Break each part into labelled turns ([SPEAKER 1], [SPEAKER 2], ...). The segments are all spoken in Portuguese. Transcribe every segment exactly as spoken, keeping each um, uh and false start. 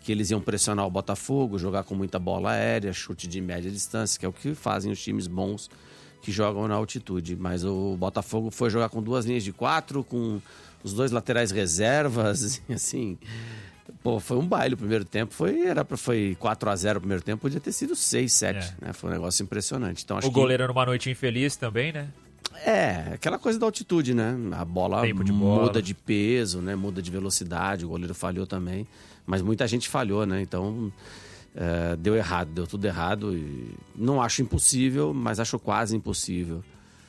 [SPEAKER 1] que eles iam pressionar o Botafogo, jogar com muita bola aérea, chute de média distância, que é o que fazem os times bons que jogam na altitude. Mas o Botafogo foi jogar com duas linhas de quatro, com os dois laterais reservas, assim... Pô, foi um baile o primeiro tempo, foi, era, foi quatro a zero o primeiro tempo, podia ter sido seis, sete, é. né? Foi um negócio impressionante. Então, acho
[SPEAKER 2] o goleiro
[SPEAKER 1] que...
[SPEAKER 2] numa noite infeliz também, né?
[SPEAKER 1] É, aquela coisa da altitude, né? A bola,
[SPEAKER 2] Tempo de bola
[SPEAKER 1] muda de peso, né? Muda de velocidade, o goleiro falhou também. Mas muita gente falhou, né? Então, é, deu errado, deu tudo errado. E não acho impossível, mas acho quase impossível.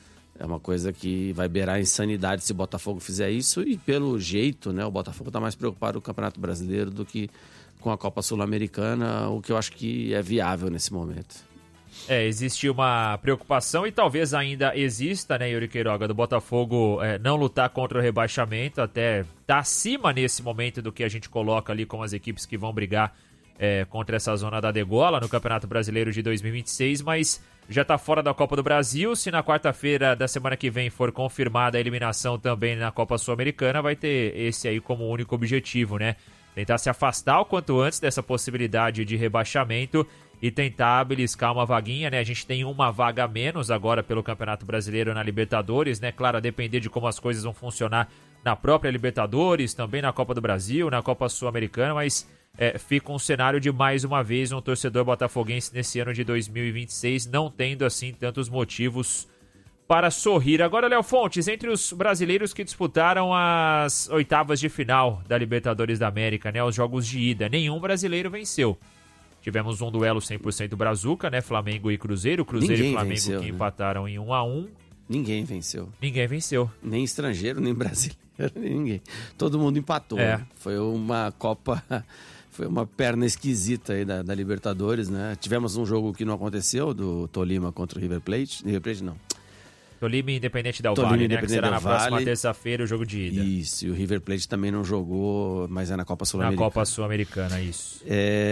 [SPEAKER 1] É uma coisa que vai beirar a insanidade se o Botafogo fizer isso. E pelo jeito, né? O Botafogo está mais preocupado com o Campeonato Brasileiro do que com a Copa Sul-Americana, o que eu acho que é viável nesse momento.
[SPEAKER 2] É, existe uma preocupação e talvez ainda exista, né, Yuri Queiroga, do Botafogo é, não lutar contra o rebaixamento, até tá acima nesse momento do que a gente coloca ali com as equipes que vão brigar é, contra essa zona da degola no Campeonato Brasileiro de dois mil e vinte e seis, mas já tá fora da Copa do Brasil. Se na quarta-feira da semana que vem for confirmada a eliminação também na Copa Sul-Americana, vai ter esse aí como único objetivo, né? Tentar se afastar o quanto antes dessa possibilidade de rebaixamento e tentar beliscar uma vaguinha, né? A gente tem uma vaga a menos agora pelo Campeonato Brasileiro na Libertadores, né? Claro, a depender de como as coisas vão funcionar na própria Libertadores, também na Copa do Brasil, na Copa Sul-Americana, mas é, fica um cenário de mais uma vez um torcedor botafoguense nesse ano de dois mil e vinte e seis não tendo assim tantos motivos para sorrir. Agora, Léo Fontes, entre os brasileiros que disputaram as oitavas de final da Libertadores da América, né? Os jogos de ida, nenhum brasileiro venceu. Tivemos um duelo cem por cento brazuca, né? Flamengo e Cruzeiro. Cruzeiro
[SPEAKER 1] Ninguém
[SPEAKER 2] e Flamengo
[SPEAKER 1] venceu,
[SPEAKER 2] que
[SPEAKER 1] né?
[SPEAKER 2] empataram em um a um.
[SPEAKER 1] Ninguém venceu.
[SPEAKER 2] Ninguém venceu.
[SPEAKER 1] Nem estrangeiro, nem brasileiro, nem ninguém. Todo mundo empatou.
[SPEAKER 2] É.
[SPEAKER 1] Né? Foi uma Copa... Foi uma perna esquisita aí da, da Libertadores, né? Tivemos um jogo que não aconteceu, do Tolima contra o River Plate. River Plate não.
[SPEAKER 2] Tolima Independente Del
[SPEAKER 1] Tolima
[SPEAKER 2] Valle, né?
[SPEAKER 1] Independente
[SPEAKER 2] Que será
[SPEAKER 1] Del
[SPEAKER 2] na próxima
[SPEAKER 1] Valle.
[SPEAKER 2] terça-feira o jogo de ida.
[SPEAKER 1] Isso, e o River Plate também não jogou, mas é na Copa
[SPEAKER 2] Na
[SPEAKER 1] Sul-Americana.
[SPEAKER 2] Copa Sul-Americana, isso.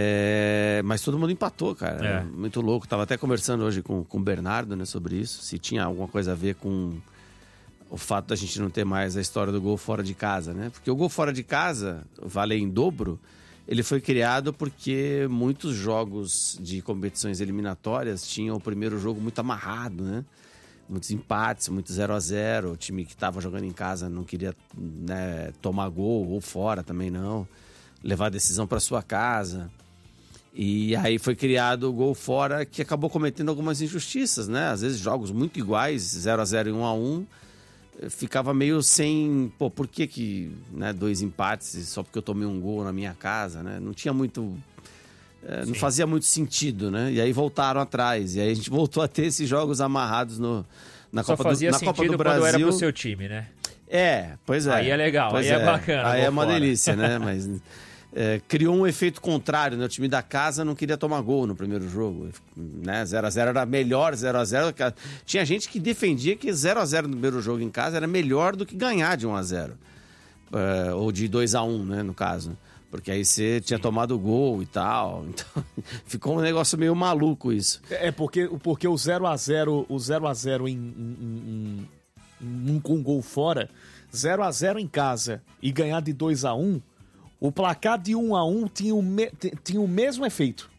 [SPEAKER 1] É... Mas todo mundo empatou, cara.
[SPEAKER 2] É.
[SPEAKER 1] Muito louco. Tava até conversando hoje com, com o Bernardo, né, sobre isso. Se tinha alguma coisa a ver com o fato da gente não ter mais a história do gol fora de casa, né? Porque o gol fora de casa, vale em dobro, ele foi criado porque muitos jogos de competições eliminatórias tinham o primeiro jogo muito amarrado, né? Muitos empates, muito zero a zero. O time que estava jogando em casa não queria, né, tomar gol, ou fora também não. Levar a decisão para sua casa. E aí foi criado o gol fora, que acabou cometendo algumas injustiças, né? Às vezes jogos muito iguais, zero a zero e um a um, ficava meio sem... Pô, por que que, né, dois empates só porque eu tomei um gol na minha casa, né? Não tinha muito... É, não fazia muito sentido, né? E aí voltaram atrás. E aí a gente voltou a ter esses jogos amarrados no, na,
[SPEAKER 2] Só
[SPEAKER 1] Copa do,
[SPEAKER 2] fazia
[SPEAKER 1] na
[SPEAKER 2] sentido
[SPEAKER 1] Copa do
[SPEAKER 2] quando
[SPEAKER 1] Brasil.
[SPEAKER 2] era pro seu time, né?
[SPEAKER 1] É, pois é.
[SPEAKER 2] Aí é legal,
[SPEAKER 1] pois
[SPEAKER 2] aí é bacana,
[SPEAKER 1] Aí
[SPEAKER 2] gol
[SPEAKER 1] é uma
[SPEAKER 2] fora.
[SPEAKER 1] delícia, né? Mas é, criou um efeito contrário, né? O time da casa não queria tomar gol no primeiro jogo, né? zero a zero era melhor, zero a zero. Tinha gente que defendia que zero a zero no primeiro jogo em casa era melhor do que ganhar de um a zero. É, ou de dois a um, né, no caso. Porque aí você tinha tomado o gol e tal. Então, ficou um negócio meio maluco isso.
[SPEAKER 3] É porque, porque o zero a zero, o zero a zero em, em, em, em, com um gol fora, zero a zero em casa e ganhar de dois a um, o placar de um a um tinha o, me, tinha o mesmo efeito.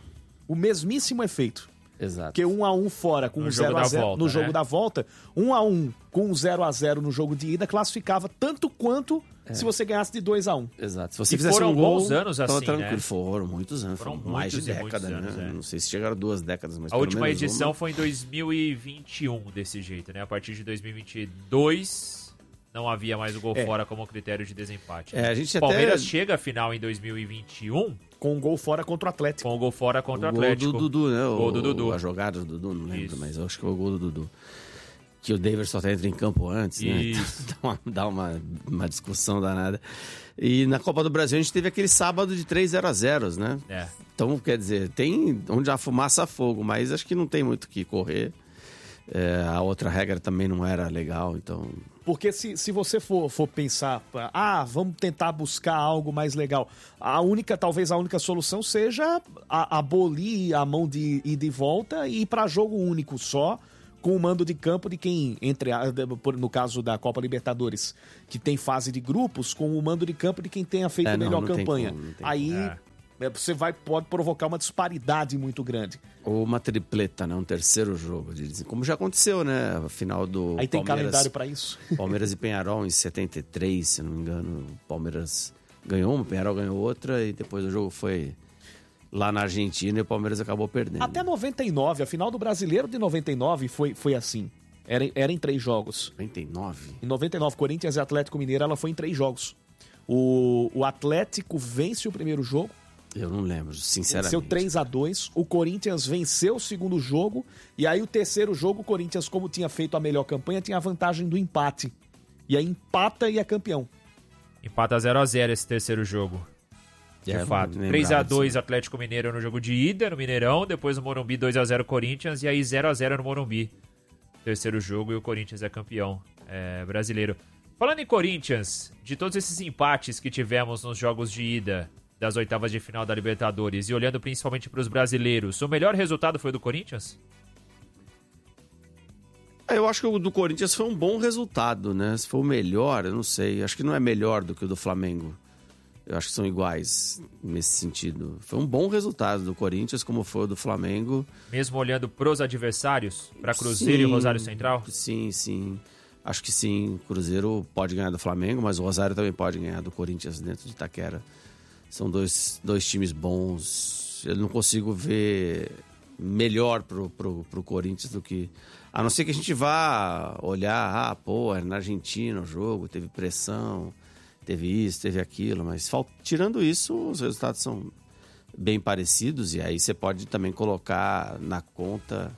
[SPEAKER 3] O mesmíssimo efeito.
[SPEAKER 1] Exato.
[SPEAKER 3] Porque um a um fora com
[SPEAKER 2] No
[SPEAKER 3] zero
[SPEAKER 2] jogo
[SPEAKER 3] a
[SPEAKER 2] da
[SPEAKER 3] zero
[SPEAKER 2] volta,
[SPEAKER 3] no
[SPEAKER 2] né?
[SPEAKER 3] jogo da volta, um a um com zero a zero no jogo de ida classificava tanto quanto
[SPEAKER 1] É.
[SPEAKER 3] se você ganhasse de dois a um.
[SPEAKER 1] Exato. Se você
[SPEAKER 2] E
[SPEAKER 1] fizesse
[SPEAKER 2] foram
[SPEAKER 1] um gol,
[SPEAKER 2] bons anos
[SPEAKER 1] tava
[SPEAKER 2] assim,
[SPEAKER 1] tranquilo.
[SPEAKER 2] né?
[SPEAKER 1] Foram muitos anos,
[SPEAKER 2] Foram
[SPEAKER 1] foram mais de
[SPEAKER 2] muitos e
[SPEAKER 1] década,
[SPEAKER 2] muitos
[SPEAKER 1] né?
[SPEAKER 2] anos, é.
[SPEAKER 1] Não sei se chegaram duas décadas, mas
[SPEAKER 2] A
[SPEAKER 1] pelo
[SPEAKER 2] última
[SPEAKER 1] menos
[SPEAKER 2] edição
[SPEAKER 1] uma.
[SPEAKER 2] foi em dois mil e vinte e um, desse jeito, né? A partir de dois mil e vinte e dois, não havia mais o gol
[SPEAKER 3] É.
[SPEAKER 2] fora como critério de desempate.
[SPEAKER 1] É, a gente até...
[SPEAKER 2] Palmeiras chega à final em dois mil e vinte e um
[SPEAKER 3] Com um gol fora contra o Atlético.
[SPEAKER 2] com o gol fora contra o
[SPEAKER 1] gol
[SPEAKER 2] Atlético.
[SPEAKER 1] do Dudu, né?
[SPEAKER 2] Gol
[SPEAKER 1] O,
[SPEAKER 2] do Dudu.
[SPEAKER 1] A jogada do Dudu, não lembro,
[SPEAKER 2] Isso.
[SPEAKER 1] mas eu acho que foi o gol do Dudu. Que o Davidson até entra em campo antes, né?
[SPEAKER 2] Isso.
[SPEAKER 1] Dá, uma, dá uma, uma discussão danada. E na Copa do Brasil a gente teve aquele sábado de três zero a zero, né?
[SPEAKER 2] É.
[SPEAKER 1] Então, quer dizer, tem onde há fumaça, há fogo, mas acho que não tem muito o que correr. É, a outra regra também não era legal, então...
[SPEAKER 3] Porque se, se você for, for pensar, ah, vamos tentar buscar algo mais legal, a única, talvez a única solução seja a- abolir a mão de ir de volta e ir para jogo único só, com o mando de campo de quem, entre a- por- no caso da Copa Libertadores, que tem fase de grupos, com o mando de campo de quem tenha feito
[SPEAKER 1] É,
[SPEAKER 3] a
[SPEAKER 1] não,
[SPEAKER 3] melhor
[SPEAKER 1] não tem
[SPEAKER 3] campanha.
[SPEAKER 1] como, não tem
[SPEAKER 3] Aí
[SPEAKER 2] como. É.
[SPEAKER 3] você vai, pode provocar uma disparidade muito grande.
[SPEAKER 1] Ou uma tripleta, né? Um terceiro jogo. Como já aconteceu, né? A final do
[SPEAKER 3] Aí tem
[SPEAKER 1] Palmeiras,
[SPEAKER 3] calendário para isso.
[SPEAKER 1] Palmeiras e Peñarol em setenta e três, se não me engano. O Palmeiras ganhou uma, o Peñarol ganhou outra e depois o jogo foi lá na Argentina e o Palmeiras acabou perdendo.
[SPEAKER 3] Até noventa e nove, a final do Brasileiro de noventa e nove foi, foi assim. Era, era em três jogos.
[SPEAKER 1] noventa e nove?
[SPEAKER 3] Em noventa e nove, Corinthians e Atlético Mineiro, ela foi em três jogos. O, o Atlético vence o primeiro jogo.
[SPEAKER 1] Eu não lembro, sinceramente.
[SPEAKER 3] Venceu três a dois. O Corinthians venceu o segundo jogo. E aí o terceiro jogo, o Corinthians, como tinha feito a melhor campanha, tinha a vantagem do empate. E aí empata e é campeão.
[SPEAKER 2] Empata zero a zero esse terceiro jogo. De
[SPEAKER 1] É,
[SPEAKER 2] fato. três a dois Atlético Mineiro no jogo de ida, no Mineirão. Depois no Morumbi, dois a zero Corinthians. E aí zero a zero no Morumbi. Terceiro jogo e o Corinthians é campeão é, brasileiro. Falando em Corinthians, de todos esses empates que tivemos nos jogos de ida das oitavas de final da Libertadores e olhando principalmente para os brasileiros, o melhor resultado foi o do Corinthians?
[SPEAKER 1] Eu acho que o do Corinthians foi um bom resultado, né? Se foi o melhor, eu não sei. Acho que não é melhor do que o do Flamengo. Eu acho que são iguais nesse sentido. Foi um bom resultado do Corinthians, como foi o do Flamengo.
[SPEAKER 2] Mesmo olhando pros adversários, para Cruzeiro
[SPEAKER 1] Sim,
[SPEAKER 2] e Rosário Central?
[SPEAKER 1] Sim, sim. Acho que sim. O Cruzeiro pode ganhar do Flamengo, mas o Rosário também pode ganhar do Corinthians dentro de Itaquera. São dois, dois times bons. Eu não consigo ver melhor pro, pro, pro Corinthians do que... A não ser que a gente vá olhar, ah, pô, era na Argentina o jogo, teve pressão, teve isso, teve aquilo, mas fal... tirando isso, os resultados são bem parecidos e aí você pode também colocar na conta,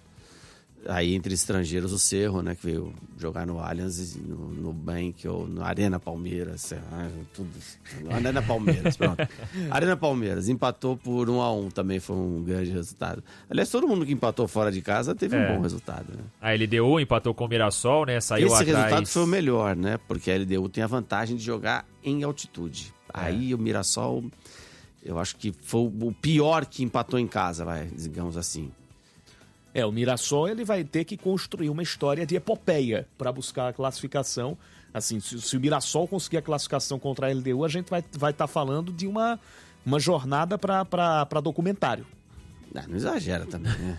[SPEAKER 1] aí entre estrangeiros, o Cerro, né, que veio jogar no Allianz, no, no Bank ou no Arena Palmeiras, tudo, Arena Palmeiras, pronto. Arena Palmeiras, empatou por um a um, também foi um grande resultado. Aliás, todo mundo que empatou fora de casa teve é. um bom resultado, né?
[SPEAKER 2] A L D U empatou com o Mirassol, né, saiu
[SPEAKER 1] Esse
[SPEAKER 2] atrás...
[SPEAKER 1] Esse resultado foi o melhor, né, porque a L D U tem a vantagem de jogar em altitude. É. Aí o Mirassol, eu acho que foi o pior que empatou em casa, vai, digamos assim.
[SPEAKER 3] É, o Mirassol ele vai ter que construir uma história de epopeia para buscar a classificação. Assim, se, se o Mirassol conseguir a classificação contra a L D U, a gente vai estar vai tá falando de uma, uma jornada para documentário.
[SPEAKER 1] Não, não exagera também, né?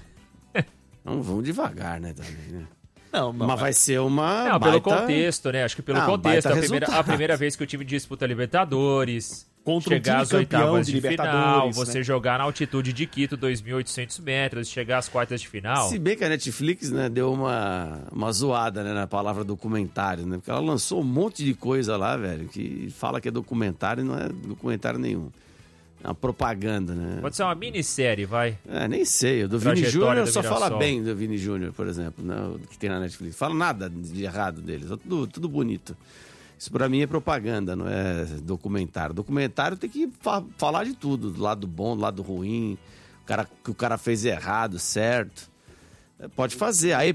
[SPEAKER 1] Não, vamos devagar, né, também, né?
[SPEAKER 3] Não,
[SPEAKER 1] mas, mas vai ser uma
[SPEAKER 2] Não,
[SPEAKER 1] baita...
[SPEAKER 2] pelo contexto, né? Acho que pelo
[SPEAKER 1] não,
[SPEAKER 2] contexto, a primeira, a primeira vez que o time disputa Libertadores...
[SPEAKER 3] Contra
[SPEAKER 2] chegar
[SPEAKER 3] um
[SPEAKER 2] às oitavas
[SPEAKER 3] de,
[SPEAKER 2] de final,
[SPEAKER 3] né?
[SPEAKER 2] você jogar na altitude de Quito, dois mil e oitocentos metros, chegar às quartas de final.
[SPEAKER 1] Se bem que a Netflix, né, deu uma, uma zoada, né, na palavra documentário, né? Porque ela lançou um monte de coisa lá, velho, que fala que é documentário e não é documentário nenhum. É uma propaganda, né?
[SPEAKER 2] Pode ser uma minissérie, vai.
[SPEAKER 1] É, nem sei. O do Vini Júnior só fala bem do Vini Júnior, por exemplo, né? O que tem na Netflix. Fala nada de errado deles, tudo, tudo bonito. Isso pra mim é propaganda, não é documentário. Documentário tem que fa- falar de tudo, do lado bom, do lado ruim, o cara, que o cara fez errado, certo. Pode fazer. A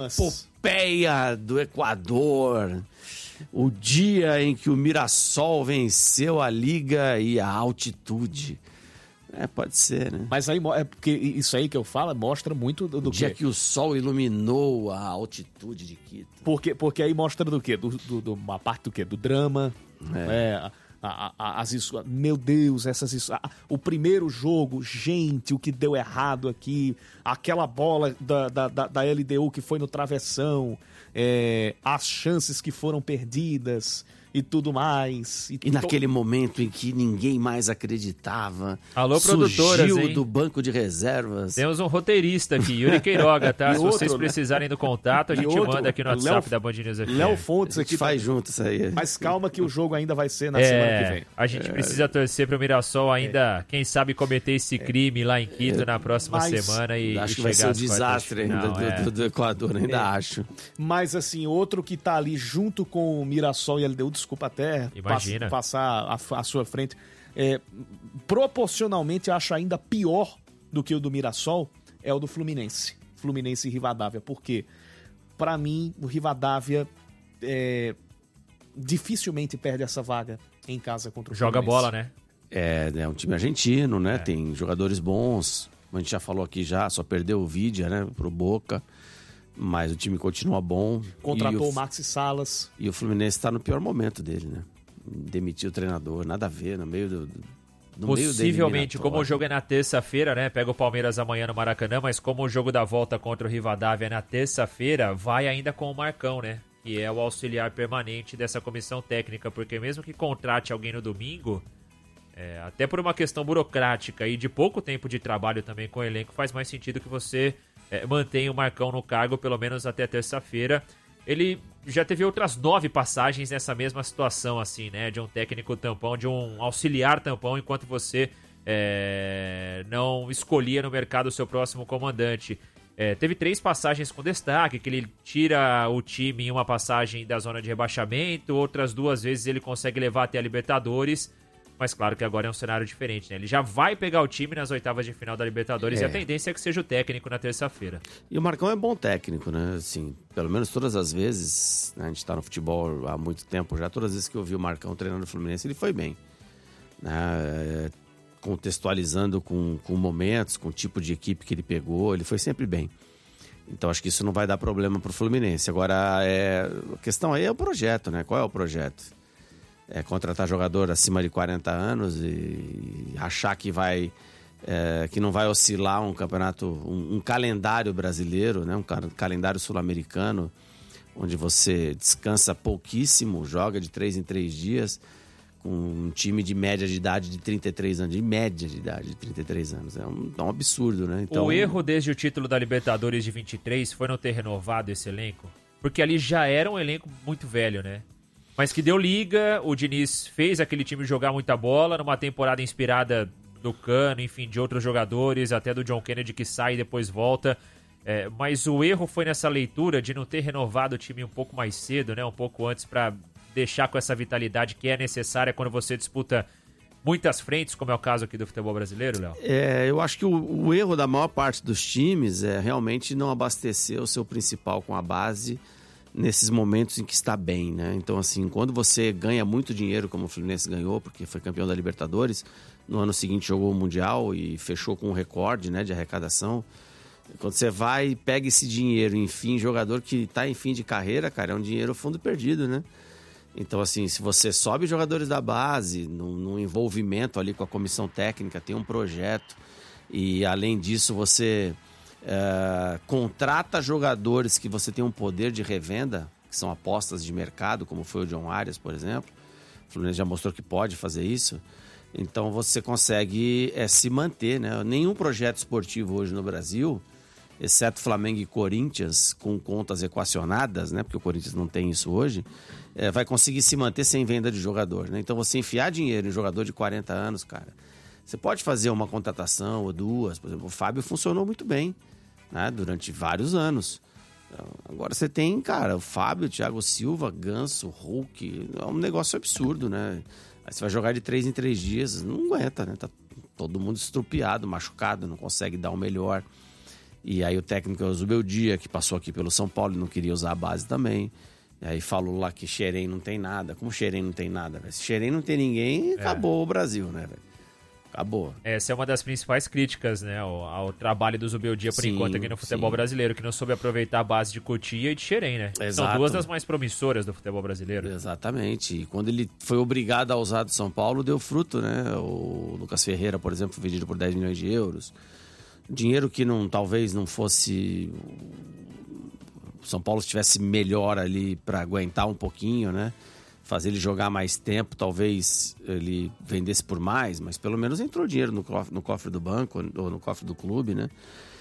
[SPEAKER 1] epopeia do Equador, o dia em que o Mirassol venceu a Liga e a altitude. É, pode ser, né?
[SPEAKER 3] Mas aí, é porque isso aí que eu falo mostra muito do, do
[SPEAKER 1] o dia
[SPEAKER 3] quê?
[SPEAKER 1] que o sol iluminou a altitude de Quito.
[SPEAKER 3] Porque, porque aí mostra do quê? Do, do, do, uma parte do quê? Do drama. É. é a, a, as isso, meu Deus, essas isso, a, o primeiro jogo, gente, o que deu errado aqui, aquela bola da, da, da, da L D U que foi no travessão, é, as chances que foram perdidas e tudo mais.
[SPEAKER 1] E, e naquele to... momento em que ninguém mais acreditava.
[SPEAKER 2] Alô, produtoras,
[SPEAKER 1] surgiu
[SPEAKER 2] hein?
[SPEAKER 1] do banco de reservas.
[SPEAKER 2] Temos um roteirista aqui, Yuri Queiroga, tá? Se
[SPEAKER 3] outro,
[SPEAKER 2] vocês
[SPEAKER 3] né?
[SPEAKER 2] precisarem do contato, a gente
[SPEAKER 3] outro,
[SPEAKER 2] manda aqui no WhatsApp
[SPEAKER 3] Léo,
[SPEAKER 2] da Band News F M.
[SPEAKER 3] Léo Fontes
[SPEAKER 1] a gente
[SPEAKER 3] aqui
[SPEAKER 1] faz junto isso aí.
[SPEAKER 3] Mas calma que o jogo ainda vai ser na
[SPEAKER 2] é,
[SPEAKER 3] semana que vem.
[SPEAKER 2] A gente é. precisa torcer pro Mirassol ainda, é. quem sabe, cometer esse crime lá em Quito é. na próxima
[SPEAKER 3] Mas,
[SPEAKER 2] semana e
[SPEAKER 1] acho
[SPEAKER 2] e
[SPEAKER 1] que vai ser um desastre ainda
[SPEAKER 2] final,
[SPEAKER 1] do,
[SPEAKER 2] é.
[SPEAKER 1] do, do Equador, ainda
[SPEAKER 3] É.
[SPEAKER 1] acho.
[SPEAKER 3] Mas assim, outro que tá ali junto com o Mirassol e L D U, desculpa até
[SPEAKER 2] Imagina.
[SPEAKER 3] pass, passar a, a sua frente, é, proporcionalmente acho ainda pior do que o do Mirassol, é o do Fluminense. Fluminense e Rivadavia. Por quê? Pra mim, o Rivadavia é, dificilmente perde essa vaga em casa contra o
[SPEAKER 2] Joga
[SPEAKER 3] Fluminense.
[SPEAKER 2] bola, né?
[SPEAKER 1] É, é um time argentino, né?
[SPEAKER 2] É.
[SPEAKER 1] Tem jogadores bons. A gente já falou aqui já, só perdeu o Vidia, né? Pro Boca. Mas o time continua bom.
[SPEAKER 3] Contratou
[SPEAKER 1] e
[SPEAKER 3] o Maxi Salas.
[SPEAKER 1] E o Fluminense tá no pior momento dele, né? Demitiu o treinador, nada a ver, no meio do, no meio da
[SPEAKER 2] Possivelmente, como o jogo é na terça-feira, né? Pega o Palmeiras amanhã no Maracanã, mas como o jogo da volta contra o Rivadavia é na terça-feira, vai ainda com o Marcão, né? Que é o auxiliar permanente dessa comissão técnica, porque mesmo que contrate alguém no domingo, é, até por uma questão burocrática e de pouco tempo de trabalho também com o elenco, faz mais sentido que você é, mantenha o Marcão no cargo pelo menos até terça-feira. Ele já teve outras nove passagens nessa mesma situação, assim, né? De um técnico tampão, de um auxiliar tampão, enquanto você é, não escolhia no mercado o seu próximo comandante. É, teve três passagens com destaque, que ele tira o time em uma passagem da zona de rebaixamento, outras duas vezes ele consegue levar até a Libertadores, mas claro que agora é um cenário diferente, né? Ele já vai pegar o time nas oitavas de final da Libertadores é. e a tendência é que seja o técnico na terça-feira.
[SPEAKER 1] E o Marcão é bom técnico, né? Assim, pelo menos todas as vezes, né? A gente tá no futebol há muito tempo já, todas as vezes que eu vi o Marcão treinando o Fluminense, ele foi bem. Né? Contextualizando com, com momentos, com o tipo de equipe que ele pegou, ele foi sempre bem. Então acho que isso não vai dar problema pro Fluminense. Agora, é, a questão aí é o projeto, né? Qual é o projeto? É contratar jogador acima de quarenta anos e, e achar que vai é, que não vai oscilar um campeonato, um, um calendário brasileiro, né? Um calendário sul-americano, onde você descansa pouquíssimo, joga de três em três dias, com um time de média de idade de trinta e três anos, de média de idade de trinta e três anos. É um, é um absurdo, né? Então,
[SPEAKER 2] o erro desde o título da Libertadores de vinte e três foi não ter renovado esse elenco, porque ali já era um elenco muito velho, né? Mas que deu liga, o Diniz fez aquele time jogar muita bola, numa temporada inspirada do Cano, enfim, de outros jogadores, até do John Kennedy que sai e depois volta. É, mas o erro foi nessa leitura de não ter renovado o time um pouco mais cedo, né? Um pouco antes, para deixar com essa vitalidade que é necessária quando você disputa muitas frentes, como é o caso aqui do futebol brasileiro, Léo?
[SPEAKER 1] É, eu acho que o, o erro da maior parte dos times é realmente não abastecer o seu principal com a base nesses momentos em que está bem, né? Então, assim, quando você ganha muito dinheiro, como o Fluminense ganhou, porque foi campeão da Libertadores, no ano seguinte jogou o Mundial e fechou com um recorde, né, de arrecadação. Quando você vai e pega esse dinheiro, enfim, jogador que está em fim de carreira, cara, é um dinheiro fundo perdido, né? Então, assim, se você sobe jogadores da base, num, num envolvimento ali com a comissão técnica, tem um projeto, e além disso você é, contrata jogadores que você tem um poder de revenda, que são apostas de mercado, como foi o John Arias, por exemplo. O Fluminense já mostrou que pode fazer isso. Então você consegue é, se manter, né? Nenhum projeto esportivo hoje no Brasil, exceto Flamengo e Corinthians, com contas equacionadas, né? Porque o Corinthians não tem isso hoje, é, vai conseguir se manter sem venda de jogador, né? Então você enfiar dinheiro em jogador de quarenta anos, cara, você pode fazer uma contratação ou duas. Por exemplo, o Fábio funcionou muito bem, né? Durante vários anos. Então, agora você tem, cara, o Fábio, o Thiago Silva, Ganso, Hulk, é um negócio absurdo, né? Aí você vai jogar de três em três dias, não aguenta, né? Tá todo mundo estrupiado, machucado, não consegue dar o melhor. E aí o técnico é o Zubeldia, que passou aqui pelo São Paulo e não queria usar a base também. E aí falou lá que Xerém não tem nada. Como Xerém não tem nada, velho? Se Xerém não tem ninguém, acabou é. o Brasil, né, velho? Acabou.
[SPEAKER 2] Essa é uma das principais críticas, né, ao, ao trabalho do Zubeldia por sim, enquanto aqui no futebol sim. brasileiro, que não soube aproveitar a base de Cotia e de Xerém, né? Exato. São duas das mais promissoras do futebol brasileiro.
[SPEAKER 1] Exatamente. E quando ele foi obrigado a usar do São Paulo, deu fruto, né? O Lucas Ferreira, por exemplo, foi vendido por dez milhões de euros. Dinheiro que não, talvez não fosse... O São Paulo estivesse melhor ali para aguentar um pouquinho, né? Fazer ele jogar mais tempo, talvez ele vendesse por mais, mas pelo menos entrou dinheiro no cofre, no cofre do banco ou no cofre do clube, né?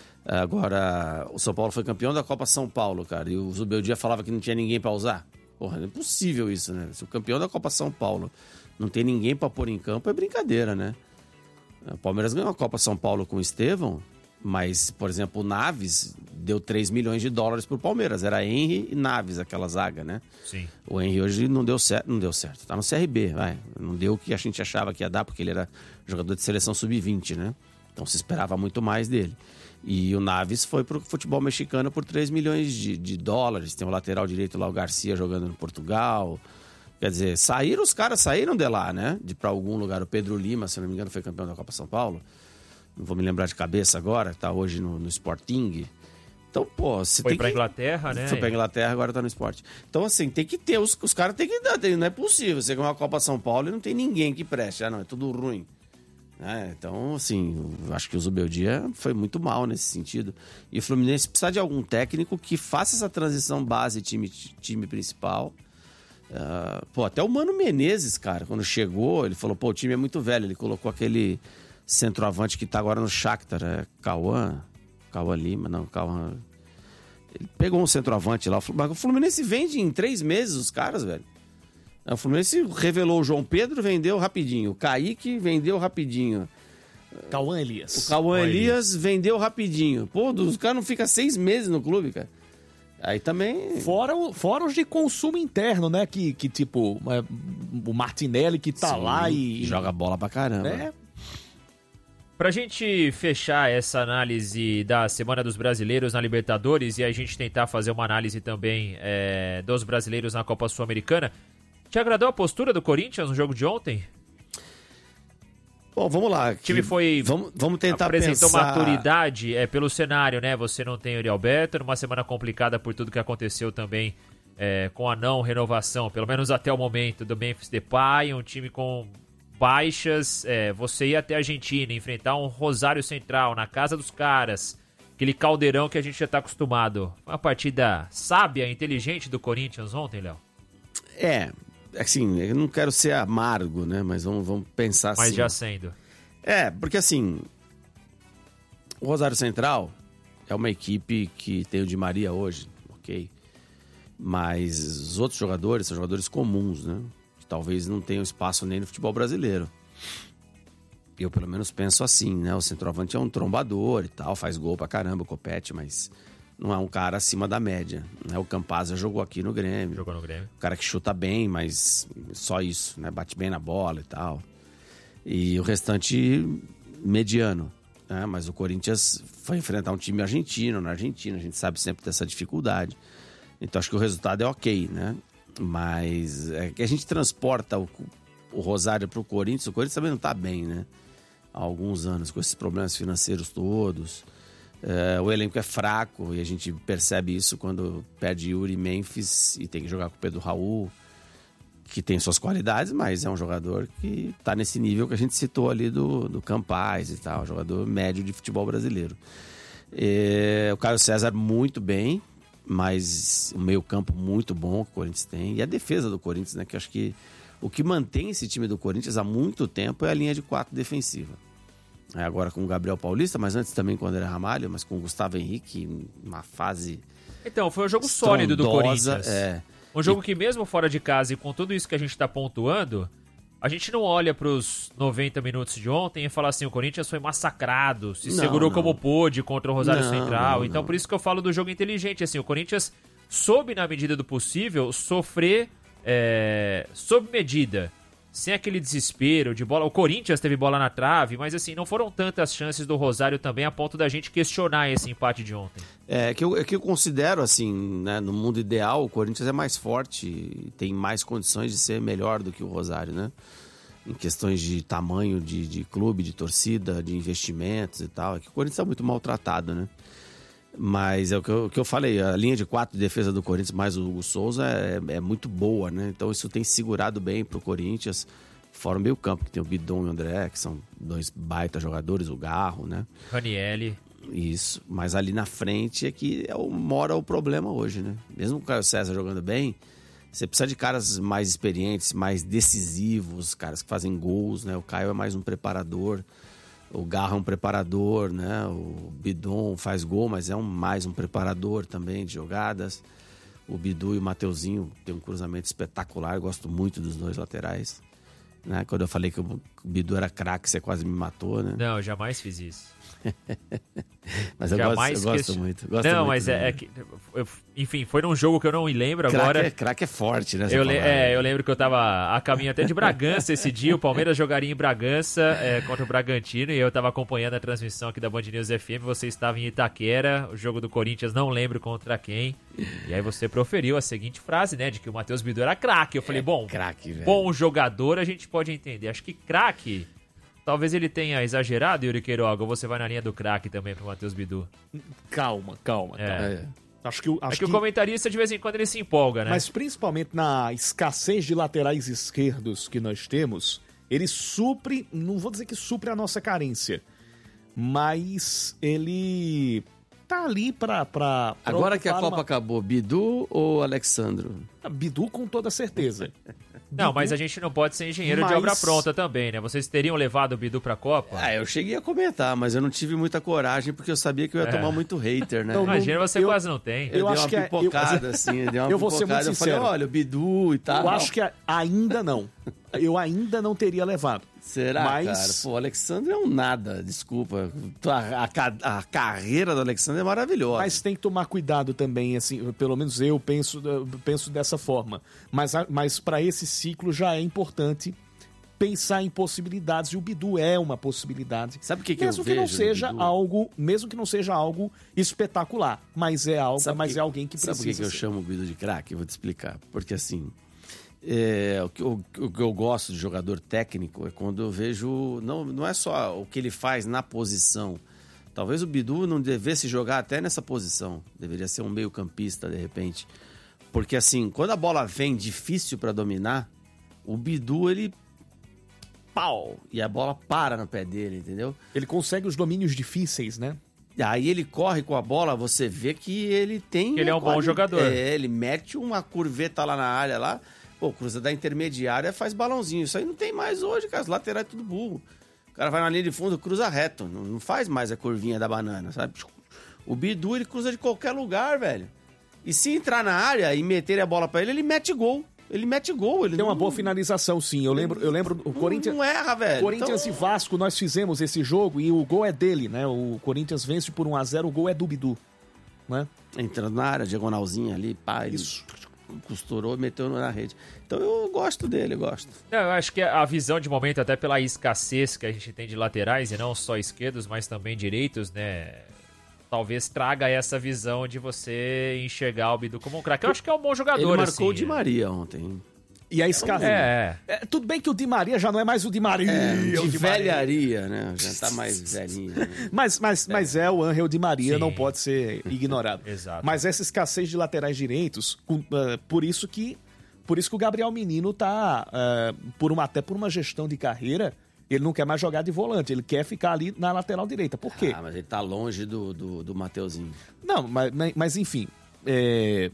[SPEAKER 1] Agora, o São Paulo foi campeão da Copa São Paulo, cara, e o Zubeldia falava que não tinha ninguém para usar. Porra, é impossível isso, né? Se o campeão da Copa São Paulo não tem ninguém para pôr em campo, é brincadeira, né? O Palmeiras ganhou a Copa São Paulo com o Estevão, mas, por exemplo, o Naves deu três milhões de dólares pro Palmeiras. Era Henry e Naves, aquela zaga, né?
[SPEAKER 2] Sim.
[SPEAKER 1] O Henry hoje não deu certo, não deu certo. Tá no C R B, vai. Não deu o que a gente achava que ia dar, porque ele era jogador de seleção sub vinte, né? Então se esperava muito mais dele. E o Naves foi pro futebol mexicano por três milhões de, de dólares. Tem o lateral direito lá, o Garcia, jogando no Portugal. Quer dizer, saíram, os caras saíram de lá, né? De pra algum lugar. O Pedro Lima, se não me engano, foi campeão da Copa São Paulo. Não vou me lembrar de cabeça agora, tá hoje no, no Sporting. Então, pô, você
[SPEAKER 2] foi
[SPEAKER 1] tem
[SPEAKER 2] pra
[SPEAKER 1] que...
[SPEAKER 2] Inglaterra, né?
[SPEAKER 1] Foi pra Inglaterra, agora tá no esporte. Então, assim, tem que ter, os, os caras tem que dar, tem, não é possível. Você ganhar uma Copa São Paulo e não tem ninguém que preste. Ah, não, é tudo ruim. É, então, assim, eu acho que o Zubeldia foi muito mal nesse sentido. E o Fluminense precisa de algum técnico que faça essa transição base time, time principal. Uh, pô, até o Mano Menezes, cara, quando chegou, ele falou, pô, o time é muito velho. Ele colocou aquele centroavante que tá agora no Shakhtar, é Cauã, Cauã Lima, não, Cauã... Ele pegou um centroavante lá, mas o Fluminense vende em três meses os caras, velho. O Fluminense revelou o João Pedro, vendeu rapidinho. O Kaique vendeu rapidinho.
[SPEAKER 3] Cauã Elias.
[SPEAKER 1] O Cauã Elias vendeu rapidinho. Pô, os caras não ficam seis meses no clube, cara. Aí também...
[SPEAKER 3] Fora, o, fora os de consumo interno, né? Que, que tipo, é, o Martinelli que tá
[SPEAKER 1] Sim,
[SPEAKER 3] lá e...
[SPEAKER 1] joga bola pra caramba.
[SPEAKER 3] É.
[SPEAKER 2] Pra gente fechar essa análise da Semana dos Brasileiros na Libertadores e a gente tentar fazer uma análise também é, dos brasileiros na Copa Sul-Americana, te agradou a postura do Corinthians no jogo de ontem?
[SPEAKER 1] Bom, vamos lá.
[SPEAKER 2] O time foi...
[SPEAKER 1] Vamos, vamos tentar
[SPEAKER 2] apresentou
[SPEAKER 1] pensar...
[SPEAKER 2] maturidade é, pelo cenário, né? Você não tem o Uri Alberto, numa semana complicada por tudo que aconteceu também é, com a não renovação, pelo menos até o momento, do Memphis Depay, um time com baixas. É, você ir até a Argentina, enfrentar um Rosário Central na casa dos caras, aquele caldeirão que a gente já tá acostumado. Foi uma partida sábia, inteligente do Corinthians ontem, Léo?
[SPEAKER 1] É... Assim, eu não quero ser amargo, né? Mas vamos, vamos pensar assim.
[SPEAKER 2] Mas já sendo.
[SPEAKER 1] É, porque assim, o Rosário Central é uma equipe que tem o Di Maria hoje, ok? Mas os outros jogadores são jogadores comuns, né? Que talvez não tenham espaço nem no futebol brasileiro. Eu pelo menos penso assim, né? O centroavante é um trombador e tal, faz gol pra caramba, compete, mas... não é um cara acima da média. Né? O Campazzo jogou aqui no Grêmio.
[SPEAKER 2] Jogou no Grêmio.
[SPEAKER 1] O cara que chuta bem, mas só isso, né? Bate bem na bola e tal. E o restante, mediano. Né? Mas o Corinthians foi enfrentar um time argentino, na Argentina. A gente sabe sempre dessa dificuldade. Então acho que o resultado é ok, né? Mas é que a gente transporta o, o Rosário pro Corinthians. O Corinthians também não tá bem, né? Há alguns anos, com esses problemas financeiros todos. É, o elenco é fraco e a gente percebe isso quando perde Yuri Memphis e tem que jogar com o Pedro Raul, que tem suas qualidades, mas é um jogador que tá nesse nível que a gente citou ali do, do Campaz e tal, jogador médio de futebol brasileiro. É, o Caio César muito bem, mas o meio campo muito bom que o Corinthians tem, e a defesa do Corinthians, né, que eu acho que o que mantém esse time do Corinthians há muito tempo é a linha de quatro defensiva. É, agora com o Gabriel Paulista, mas antes também com o André Ramalho, mas com o Gustavo Henrique, uma fase...
[SPEAKER 2] Então, foi um jogo sólido do Corinthians.
[SPEAKER 1] É.
[SPEAKER 2] Um jogo
[SPEAKER 1] e...
[SPEAKER 2] que mesmo fora de casa e com tudo isso que a gente está pontuando, a gente não olha para os noventa minutos de ontem e fala assim, o Corinthians foi massacrado, se
[SPEAKER 1] não,
[SPEAKER 2] segurou
[SPEAKER 1] não.
[SPEAKER 2] como pôde contra o Rosário
[SPEAKER 1] não,
[SPEAKER 2] Central.
[SPEAKER 1] não,
[SPEAKER 2] então,
[SPEAKER 1] não.
[SPEAKER 2] por isso que eu falo do jogo inteligente. Assim, o Corinthians soube, na medida do possível, sofrer é, sob medida. Sem aquele desespero de bola. O Corinthians teve bola na trave, mas assim, não foram tantas chances do Rosário também a ponto da gente questionar esse empate de ontem.
[SPEAKER 1] É que eu, é que eu considero assim, né, no mundo ideal, o Corinthians é mais forte, tem mais condições de ser melhor do que o Rosário, né? Em questões de tamanho de, de clube, de torcida, de investimentos e tal. É que o Corinthians está muito maltratado, né? Mas é o que, eu, o que eu falei, a linha de quatro de defesa do Corinthians mais o Hugo Souza é, é muito boa, né? Então isso tem segurado bem pro Corinthians, fora o meio campo, que tem o Bidon e o André, que são dois baita jogadores, o Garro, né?
[SPEAKER 2] Ranielli.
[SPEAKER 1] Isso, mas ali na frente é que é o, mora o problema hoje, né? Mesmo com o Caio César jogando bem, você precisa de caras mais experientes, mais decisivos, caras que fazem gols, né? O Caio é mais um preparador. O Garra é um preparador, né? O Bidon faz gol, mas é um, mais um preparador também de jogadas. O Bidu e o Mateuzinho tem um cruzamento espetacular. Eu gosto muito dos dois laterais. Né? Quando eu falei que o Bidu era craque, você quase me matou, né?
[SPEAKER 2] Não, eu jamais fiz isso.
[SPEAKER 1] Mas eu
[SPEAKER 2] jamais
[SPEAKER 1] gosto, eu gosto
[SPEAKER 2] que...
[SPEAKER 1] muito. Gosto
[SPEAKER 2] não,
[SPEAKER 1] muito
[SPEAKER 2] mas é, é que... Eu, enfim, foi num jogo que eu não me lembro
[SPEAKER 1] craque
[SPEAKER 2] agora.
[SPEAKER 1] É, craque é forte, né?
[SPEAKER 2] Eu, le... é, eu lembro que eu tava a caminho até de Bragança esse dia. O Palmeiras jogaria em Bragança é, contra o Bragantino. E eu tava acompanhando a transmissão aqui da Band News F M. Você estava em Itaquera. O jogo do Corinthians, não lembro contra quem. E aí você proferiu a seguinte frase, né? De que o Matheus Bidu era craque. Eu falei,
[SPEAKER 1] é,
[SPEAKER 2] bom,
[SPEAKER 1] craque, velho.
[SPEAKER 2] Bom jogador a gente pode entender. Acho que craque... Talvez ele tenha exagerado, Yuri Queiroga, ou você vai na linha do craque também pro Matheus Bidu?
[SPEAKER 3] Calma, calma.
[SPEAKER 2] É.
[SPEAKER 3] calma.
[SPEAKER 1] É.
[SPEAKER 3] Acho que, acho
[SPEAKER 2] é que, que o
[SPEAKER 3] que...
[SPEAKER 2] comentarista, de vez em quando, ele se empolga, né?
[SPEAKER 3] Mas principalmente na escassez de laterais esquerdos que nós temos, ele supre, não vou dizer que supre a nossa carência, mas ele tá ali pra... pra, pra
[SPEAKER 1] Agora que a Copa
[SPEAKER 3] uma...
[SPEAKER 1] acabou, Bidu ou Alexandro?
[SPEAKER 3] Bidu com toda certeza.
[SPEAKER 2] Não,
[SPEAKER 3] Bidu,
[SPEAKER 2] mas a gente não pode ser engenheiro
[SPEAKER 3] mas...
[SPEAKER 2] de obra pronta também, né? Vocês teriam levado o Bidu pra Copa?
[SPEAKER 1] Ah, eu cheguei a comentar, mas eu não tive muita coragem, porque eu sabia que eu ia
[SPEAKER 2] É.
[SPEAKER 1] tomar muito hater, né?
[SPEAKER 3] Então,
[SPEAKER 2] Imagina, você
[SPEAKER 3] eu-
[SPEAKER 2] quase não tem.
[SPEAKER 1] Eu,
[SPEAKER 3] eu
[SPEAKER 1] dei
[SPEAKER 3] acho
[SPEAKER 1] uma
[SPEAKER 3] que é-
[SPEAKER 1] pipocada,
[SPEAKER 3] eu-
[SPEAKER 1] assim, eu dei uma
[SPEAKER 3] eu vou ser
[SPEAKER 1] pipocada,
[SPEAKER 3] muito
[SPEAKER 1] eu falei,
[SPEAKER 3] sincero.
[SPEAKER 1] olha, o Bidu e tal.
[SPEAKER 3] Eu acho que ainda não. Eu ainda não teria levado.
[SPEAKER 1] Será,
[SPEAKER 3] mas...
[SPEAKER 1] cara? Pô, o Alexandre é um nada, desculpa. A, a, ca- a carreira do Alexandre é maravilhosa.
[SPEAKER 3] Mas tem que tomar cuidado também, assim, pelo menos eu penso, penso dessa forma. Mas, a- mas para esse ciclo já é importante pensar em possibilidades, e o Bidu é uma possibilidade.
[SPEAKER 1] Sabe o que, que
[SPEAKER 3] mesmo
[SPEAKER 1] eu
[SPEAKER 3] que não
[SPEAKER 1] vejo no
[SPEAKER 3] seja
[SPEAKER 1] Bidu?
[SPEAKER 3] algo, mesmo que não seja algo espetacular, mas é algo,
[SPEAKER 1] Sabe
[SPEAKER 3] mas
[SPEAKER 1] que-
[SPEAKER 3] é alguém que
[SPEAKER 1] Sabe
[SPEAKER 3] precisa.
[SPEAKER 1] por que, que eu
[SPEAKER 3] ser.
[SPEAKER 1] chamo o Bidu de craque? Eu vou te explicar. Porque assim, é, o, que eu, o que eu gosto de jogador técnico é quando eu vejo. Não, não é só o que ele faz na posição. Talvez o Bidu não devesse jogar até nessa posição. Deveria ser um meio-campista, de repente. Porque assim, quando a bola vem difícil para dominar, o Bidu, ele. Pau! E a bola para no pé dele, entendeu?
[SPEAKER 3] Ele consegue os domínios difíceis, né?
[SPEAKER 1] Aí ele corre com a bola, você vê que ele tem...
[SPEAKER 2] Que ele é um bom
[SPEAKER 1] quali-
[SPEAKER 2] jogador.
[SPEAKER 1] É, ele mete uma curveta lá na área, lá, pô, cruza da intermediária, faz balãozinho. Isso aí não tem mais hoje, cara, os laterais é tudo burro. O cara vai na linha de fundo, cruza reto, não, não faz mais a curvinha da banana, sabe? O Bidu, ele cruza de qualquer lugar, velho. E se entrar na área e meter a bola pra ele, ele mete gol. Ele mete gol. Ele
[SPEAKER 3] Tem uma
[SPEAKER 1] não,
[SPEAKER 3] boa finalização, sim. Eu lembro, eu lembro o
[SPEAKER 1] não,
[SPEAKER 3] Corinthians...
[SPEAKER 1] não erra, velho.
[SPEAKER 3] Corinthians
[SPEAKER 1] Então-
[SPEAKER 3] e Vasco, nós fizemos esse jogo e o gol é dele, né? O Corinthians vence por um a zero, o gol é do Bidu, né?
[SPEAKER 1] Entrando na área, diagonalzinha ali, pá, ele
[SPEAKER 3] Isso.
[SPEAKER 1] costurou e meteu na rede. Então eu gosto dele, eu gosto.
[SPEAKER 2] Não, eu acho que a visão de momento, até pela escassez que a gente tem de laterais, e não só esquerdos, mas também direitos, né? Talvez traga essa visão de você enxergar o Bidu como um craque. Eu acho que é um bom jogador,
[SPEAKER 1] Ele marcou
[SPEAKER 2] assim,
[SPEAKER 1] o Di Maria ontem.
[SPEAKER 3] E a escassez.
[SPEAKER 2] É, é.
[SPEAKER 3] É, tudo bem que o Di Maria já não é mais o Di Maria.
[SPEAKER 1] É,
[SPEAKER 3] o
[SPEAKER 1] de
[SPEAKER 3] Di Maria.
[SPEAKER 1] velharia, né? Já tá mais velhinho. Né?
[SPEAKER 3] Mas, mas, mas é o Angel Di Maria,
[SPEAKER 2] Sim.
[SPEAKER 3] não pode ser ignorado.
[SPEAKER 2] Exato.
[SPEAKER 3] Mas essa escassez de laterais direitos, com, uh, por isso que por isso que o Gabriel Menino tá, uh, por uma, até por uma gestão de carreira, ele não quer mais jogar de volante, ele quer ficar ali na lateral direita. Por quê?
[SPEAKER 1] Ah, mas ele tá longe do, do, do Mateuzinho.
[SPEAKER 3] Não, mas, mas enfim, é,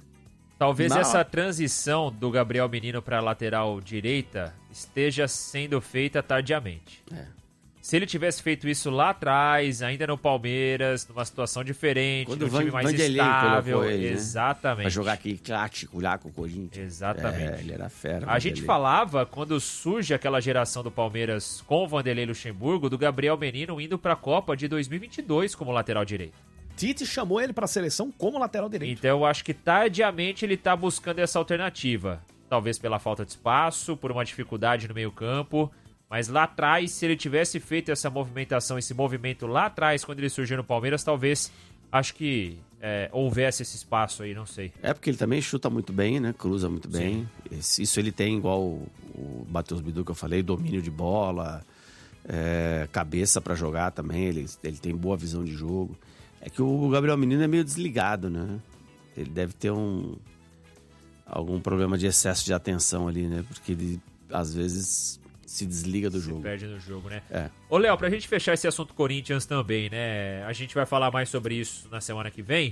[SPEAKER 2] Talvez
[SPEAKER 3] Não.
[SPEAKER 2] essa transição do Gabriel Menino para lateral direita esteja sendo feita tardiamente.
[SPEAKER 1] É.
[SPEAKER 2] Se ele tivesse feito isso lá atrás, ainda no Palmeiras, numa situação diferente,
[SPEAKER 1] Quando
[SPEAKER 2] no
[SPEAKER 1] o Van-
[SPEAKER 2] time mais
[SPEAKER 1] Vanderlei
[SPEAKER 2] estável,
[SPEAKER 1] colocou ele, né?
[SPEAKER 2] exatamente.
[SPEAKER 1] Pra jogar aquele clássico lá com o Corinthians.
[SPEAKER 2] Exatamente.
[SPEAKER 1] É, ele era fera.
[SPEAKER 2] A gente
[SPEAKER 1] Vanderlei.
[SPEAKER 2] falava, quando surge aquela geração do Palmeiras com o Vanderlei Luxemburgo, do Gabriel Menino indo para a Copa de dois mil e vinte e dois como lateral direito.
[SPEAKER 3] Tite chamou ele para a seleção como lateral direito.
[SPEAKER 2] Então eu acho que tardiamente ele tá buscando essa alternativa. Talvez pela falta de espaço, por uma dificuldade no meio-campo. Mas lá atrás, se ele tivesse feito essa movimentação, esse movimento lá atrás, quando ele surgiu no Palmeiras, talvez acho que é, houvesse esse espaço aí, não sei.
[SPEAKER 1] É porque ele também chuta muito bem, né? Cruza muito bem. Esse- Isso ele tem igual o, o Matheus Bidu que eu falei, domínio de bola, é, cabeça pra jogar também. Ele, ele tem boa visão de jogo. É que o Gabriel Menino é meio desligado, né? Ele deve ter um algum problema de excesso de atenção ali, né? Porque ele às vezes se desliga do
[SPEAKER 2] Se
[SPEAKER 1] jogo.
[SPEAKER 2] perde no jogo, né?
[SPEAKER 1] É.
[SPEAKER 2] Ô, Léo, pra gente fechar esse assunto Corinthians também, né? A gente vai falar mais sobre isso na semana que vem.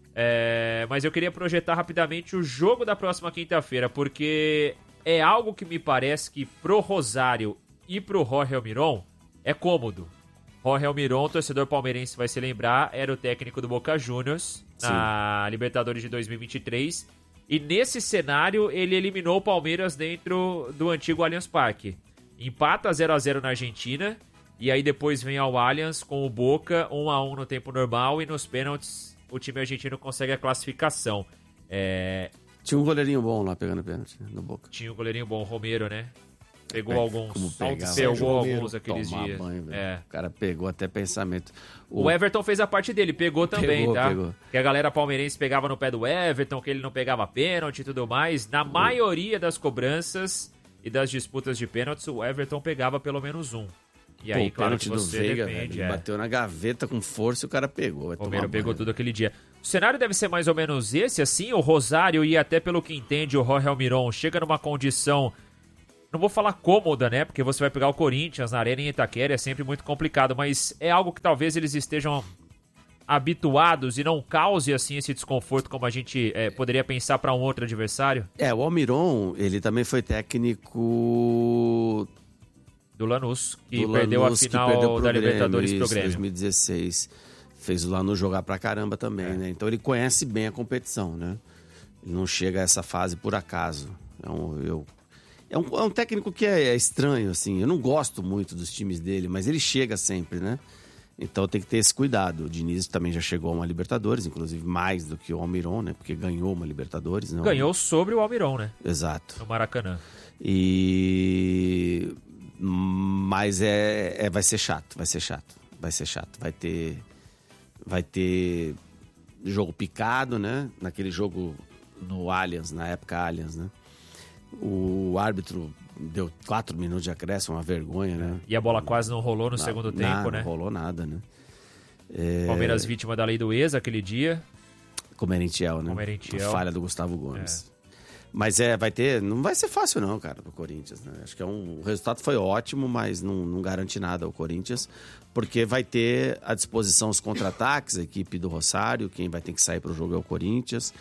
[SPEAKER 2] É, mas eu queria projetar rapidamente o jogo da próxima quinta-feira, porque é algo que me parece que pro Rosário e pro Jorge Almiron é cômodo. Jorge Almiron, torcedor palmeirense vai se lembrar, era o técnico do Boca Juniors na Libertadores de dois mil e vinte e três. E nesse cenário, ele eliminou o Palmeiras dentro do antigo Allianz Parque. Empata zero a zero na Argentina, e aí depois vem ao Allianz com o Boca, um a um no tempo normal, e nos pênaltis o time argentino consegue a classificação. É,
[SPEAKER 1] Tinha um goleirinho bom lá pegando pênalti né, no Boca.
[SPEAKER 2] tinha um goleirinho bom, o Romero, né? Pegou
[SPEAKER 1] Como
[SPEAKER 2] alguns,
[SPEAKER 1] pegava.
[SPEAKER 2] pegou
[SPEAKER 3] Sérgio Romero,
[SPEAKER 2] alguns aqueles
[SPEAKER 1] Tomar
[SPEAKER 2] dias.
[SPEAKER 1] banho, velho.
[SPEAKER 2] É.
[SPEAKER 1] O cara pegou até pensamento.
[SPEAKER 2] O Everton fez a parte dele, pegou também,
[SPEAKER 1] Pegou,
[SPEAKER 2] tá?
[SPEAKER 1] pegou.
[SPEAKER 2] Que a galera palmeirense pegava no pé do Everton, que ele não pegava pênalti e tudo mais. Na maioria das cobranças e das disputas de pênaltis, o Everton pegava pelo menos um. E aí,
[SPEAKER 1] Pô,
[SPEAKER 2] claro
[SPEAKER 1] pênalti
[SPEAKER 2] que
[SPEAKER 1] do
[SPEAKER 2] você
[SPEAKER 1] Veiga,
[SPEAKER 2] depende,
[SPEAKER 1] velho. Ele
[SPEAKER 2] é.
[SPEAKER 1] bateu na gaveta com força e o cara pegou. Vai
[SPEAKER 2] O Romero
[SPEAKER 1] tomar
[SPEAKER 2] pegou
[SPEAKER 1] banho.
[SPEAKER 2] tudo aquele dia. O cenário deve ser mais ou menos esse, assim, o Rosário, e até pelo que entende o Jorge Almiron, chega numa condição não vou falar cômoda, né? Porque você vai pegar o Corinthians na Arena em Itaquera, é sempre muito complicado, mas é algo que talvez eles estejam habituados e não cause assim esse desconforto como a gente é, poderia pensar para um outro adversário?
[SPEAKER 1] É, o Almiron, ele também foi técnico
[SPEAKER 2] do Lanús, que
[SPEAKER 1] do
[SPEAKER 2] perdeu
[SPEAKER 1] Lanús,
[SPEAKER 2] a final
[SPEAKER 1] que perdeu pro
[SPEAKER 2] da
[SPEAKER 1] Grêmio,
[SPEAKER 2] Libertadores
[SPEAKER 1] isso,
[SPEAKER 2] pro Grêmio.
[SPEAKER 1] dois mil e dezesseis. Fez o Lanús jogar pra caramba também, é. né? Então ele conhece bem a competição, né? Ele não chega a essa fase por acaso. É um, eu, é um, é um técnico que é, é estranho, assim. Eu não gosto muito dos times dele, mas ele chega sempre, né? Então tem que ter esse cuidado. O Diniz também já chegou a uma Libertadores, inclusive mais do que o Almiron, né? Porque ganhou uma Libertadores. Não...
[SPEAKER 2] Ganhou sobre o Almiron, né?
[SPEAKER 1] Exato.
[SPEAKER 2] No Maracanã.
[SPEAKER 1] E... Mas é, é, vai ser chato, vai ser chato. Vai ser chato. Vai ter... Vai ter jogo picado, né? Naquele jogo no Allianz, na época Allianz, né? O árbitro deu quatro minutos de acréscimo, uma vergonha, né?
[SPEAKER 2] E a bola quase não rolou no
[SPEAKER 1] Na,
[SPEAKER 2] segundo
[SPEAKER 1] na,
[SPEAKER 2] tempo, né?
[SPEAKER 1] Não rolou nada, né? É...
[SPEAKER 2] Palmeiras vítima da lei do ex aquele dia.
[SPEAKER 1] Com o Merentiel, né?
[SPEAKER 2] Com o Merentiel.
[SPEAKER 1] A falha do Gustavo Gomes. É. Mas é, vai ter... Não vai ser fácil não, cara, pro Corinthians, né? Acho que é um, o resultado foi ótimo, mas não, não garante nada ao Corinthians, porque vai ter à disposição os contra-ataques, a equipe do Rosário, quem vai ter que sair pro jogo é o Corinthians.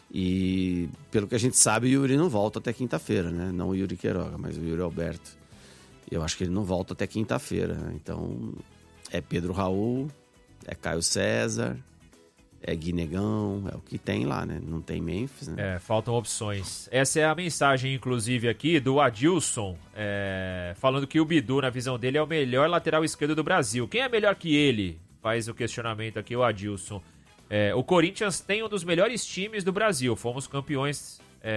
[SPEAKER 1] E, pelo que a gente sabe, o Yuri não volta até quinta-feira, né? Não o Yuri Queiroga, mas o Yuri Alberto. Eu acho que ele não volta até quinta-feira, né? Então, é Pedro Raul, é Caio César... É Guinegão, é o que tem lá, né? Não tem Memphis, né?
[SPEAKER 2] É, faltam opções. Essa é a mensagem, inclusive, aqui do Adilson, é, falando que o Bidu, na visão dele, é o melhor lateral esquerdo do Brasil. Quem é melhor que ele? Faz o questionamento aqui o Adilson. É, o Corinthians tem um dos melhores times do Brasil. Fomos campeões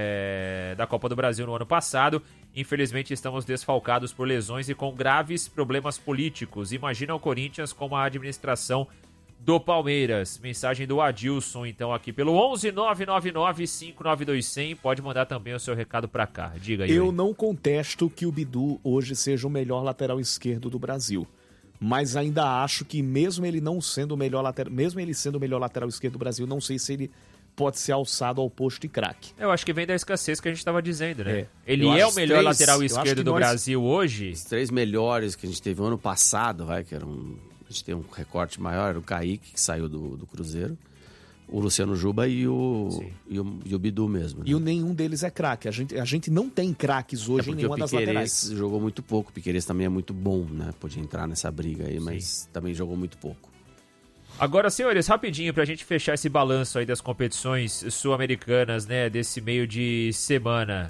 [SPEAKER 2] é, da Copa do Brasil no ano passado. Infelizmente, estamos desfalcados por lesões e com graves problemas políticos. Imagina o Corinthians com a administração do Palmeiras. Mensagem do Adilson, então, aqui pelo onze nove nove nove cinco nove dois zero zero. Pode mandar também o seu recado pra cá. Diga aí.
[SPEAKER 3] Eu não contesto que o Bidu hoje seja o melhor lateral esquerdo do Brasil. Mas ainda acho que mesmo ele não sendo o melhor lateral, mesmo ele sendo o melhor lateral esquerdo do Brasil, não sei se ele pode ser alçado ao posto de craque.
[SPEAKER 2] Eu acho que vem da escassez que a gente estava dizendo, né?
[SPEAKER 3] É.
[SPEAKER 2] Ele
[SPEAKER 3] Eu
[SPEAKER 2] é o
[SPEAKER 3] acho
[SPEAKER 2] melhor
[SPEAKER 3] três-
[SPEAKER 2] lateral
[SPEAKER 3] eu acho
[SPEAKER 2] esquerdo
[SPEAKER 3] que
[SPEAKER 2] do
[SPEAKER 3] nós-
[SPEAKER 2] Brasil hoje.
[SPEAKER 1] Os três melhores que a gente teve ano passado, vai, que era um... A gente tem um recorte maior, era o Kaique, que saiu do, do Cruzeiro, o Luciano Juba e o, e o, e o Bidu mesmo. Né?
[SPEAKER 3] E o nenhum deles é craque. A gente, a gente não tem craques
[SPEAKER 1] É
[SPEAKER 3] hoje em
[SPEAKER 1] porque
[SPEAKER 3] nenhuma
[SPEAKER 1] o
[SPEAKER 3] das laterais.
[SPEAKER 1] Piquerez jogou muito pouco. O Piquerez também é muito bom, né? Podia entrar nessa briga aí, mas também jogou muito pouco.
[SPEAKER 2] Agora, senhores, rapidinho pra gente fechar esse balanço aí das competições sul-americanas, né, desse meio de semana.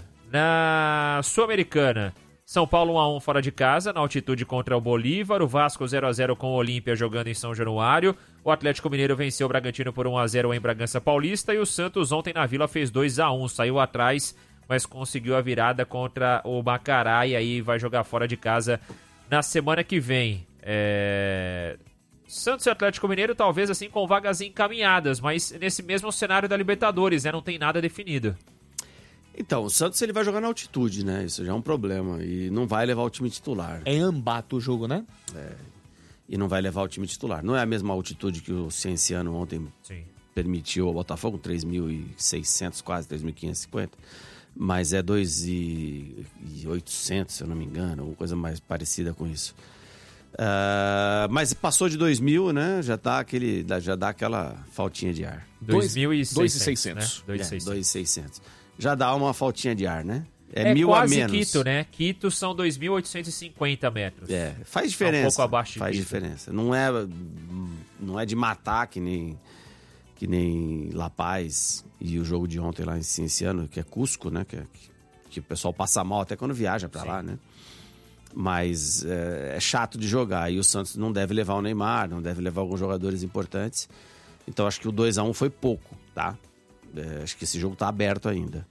[SPEAKER 2] Na Sul-Americana, São Paulo um a um fora de casa, na altitude contra o Bolívar, o Vasco zero a zero com o Olímpia jogando em São Januário, o Atlético Mineiro venceu o Bragantino por um a zero em Bragança Paulista e o Santos ontem na Vila fez dois a um, saiu atrás, mas conseguiu a virada contra o Macará e aí vai jogar fora de casa na semana que vem. É... Santos e Atlético Mineiro talvez assim com vagas encaminhadas, mas nesse mesmo cenário da Libertadores, né? Não tem nada definido.
[SPEAKER 1] Então, o Santos ele vai jogar na altitude, né? Isso já é um problema. E não vai levar o time titular.
[SPEAKER 3] É Ambato o jogo, né?
[SPEAKER 1] E não vai levar o time titular. Não é a mesma altitude que o Cienciano ontem
[SPEAKER 2] Sim.
[SPEAKER 1] permitiu ao Botafogo, três mil e seiscentos, quase três mil quinhentos e cinquenta. Mas é dois mil e oitocentos, se eu não me engano, alguma coisa mais parecida com isso. Uh, mas passou de dois mil, né? Já dá, aquele, já dá aquela faltinha de ar.
[SPEAKER 2] dois mil e seiscentos,
[SPEAKER 3] dois mil e seiscentos.
[SPEAKER 2] né? dois mil e
[SPEAKER 1] É,
[SPEAKER 2] seiscentos.
[SPEAKER 1] dois mil e seiscentos. Já dá uma faltinha de ar, né? É,
[SPEAKER 2] É
[SPEAKER 1] mil
[SPEAKER 2] quase
[SPEAKER 1] a menos.
[SPEAKER 2] Quito, né? Quito são dois mil oitocentos e cinquenta metros.
[SPEAKER 1] É, faz diferença.
[SPEAKER 2] É um pouco abaixo de
[SPEAKER 1] Faz
[SPEAKER 2] Quito.
[SPEAKER 1] diferença. Não é, não é de matar que nem, que nem La Paz e o jogo de ontem lá em Cienciano, que é Cusco, né? Que, é- que o pessoal passa mal até quando viaja pra
[SPEAKER 2] Sim.
[SPEAKER 1] lá, né? Mas é, é chato de jogar. E o Santos não deve levar o Neymar, não deve levar alguns jogadores importantes. Então acho que o dois a um foi pouco, tá? É, acho que esse jogo tá aberto ainda.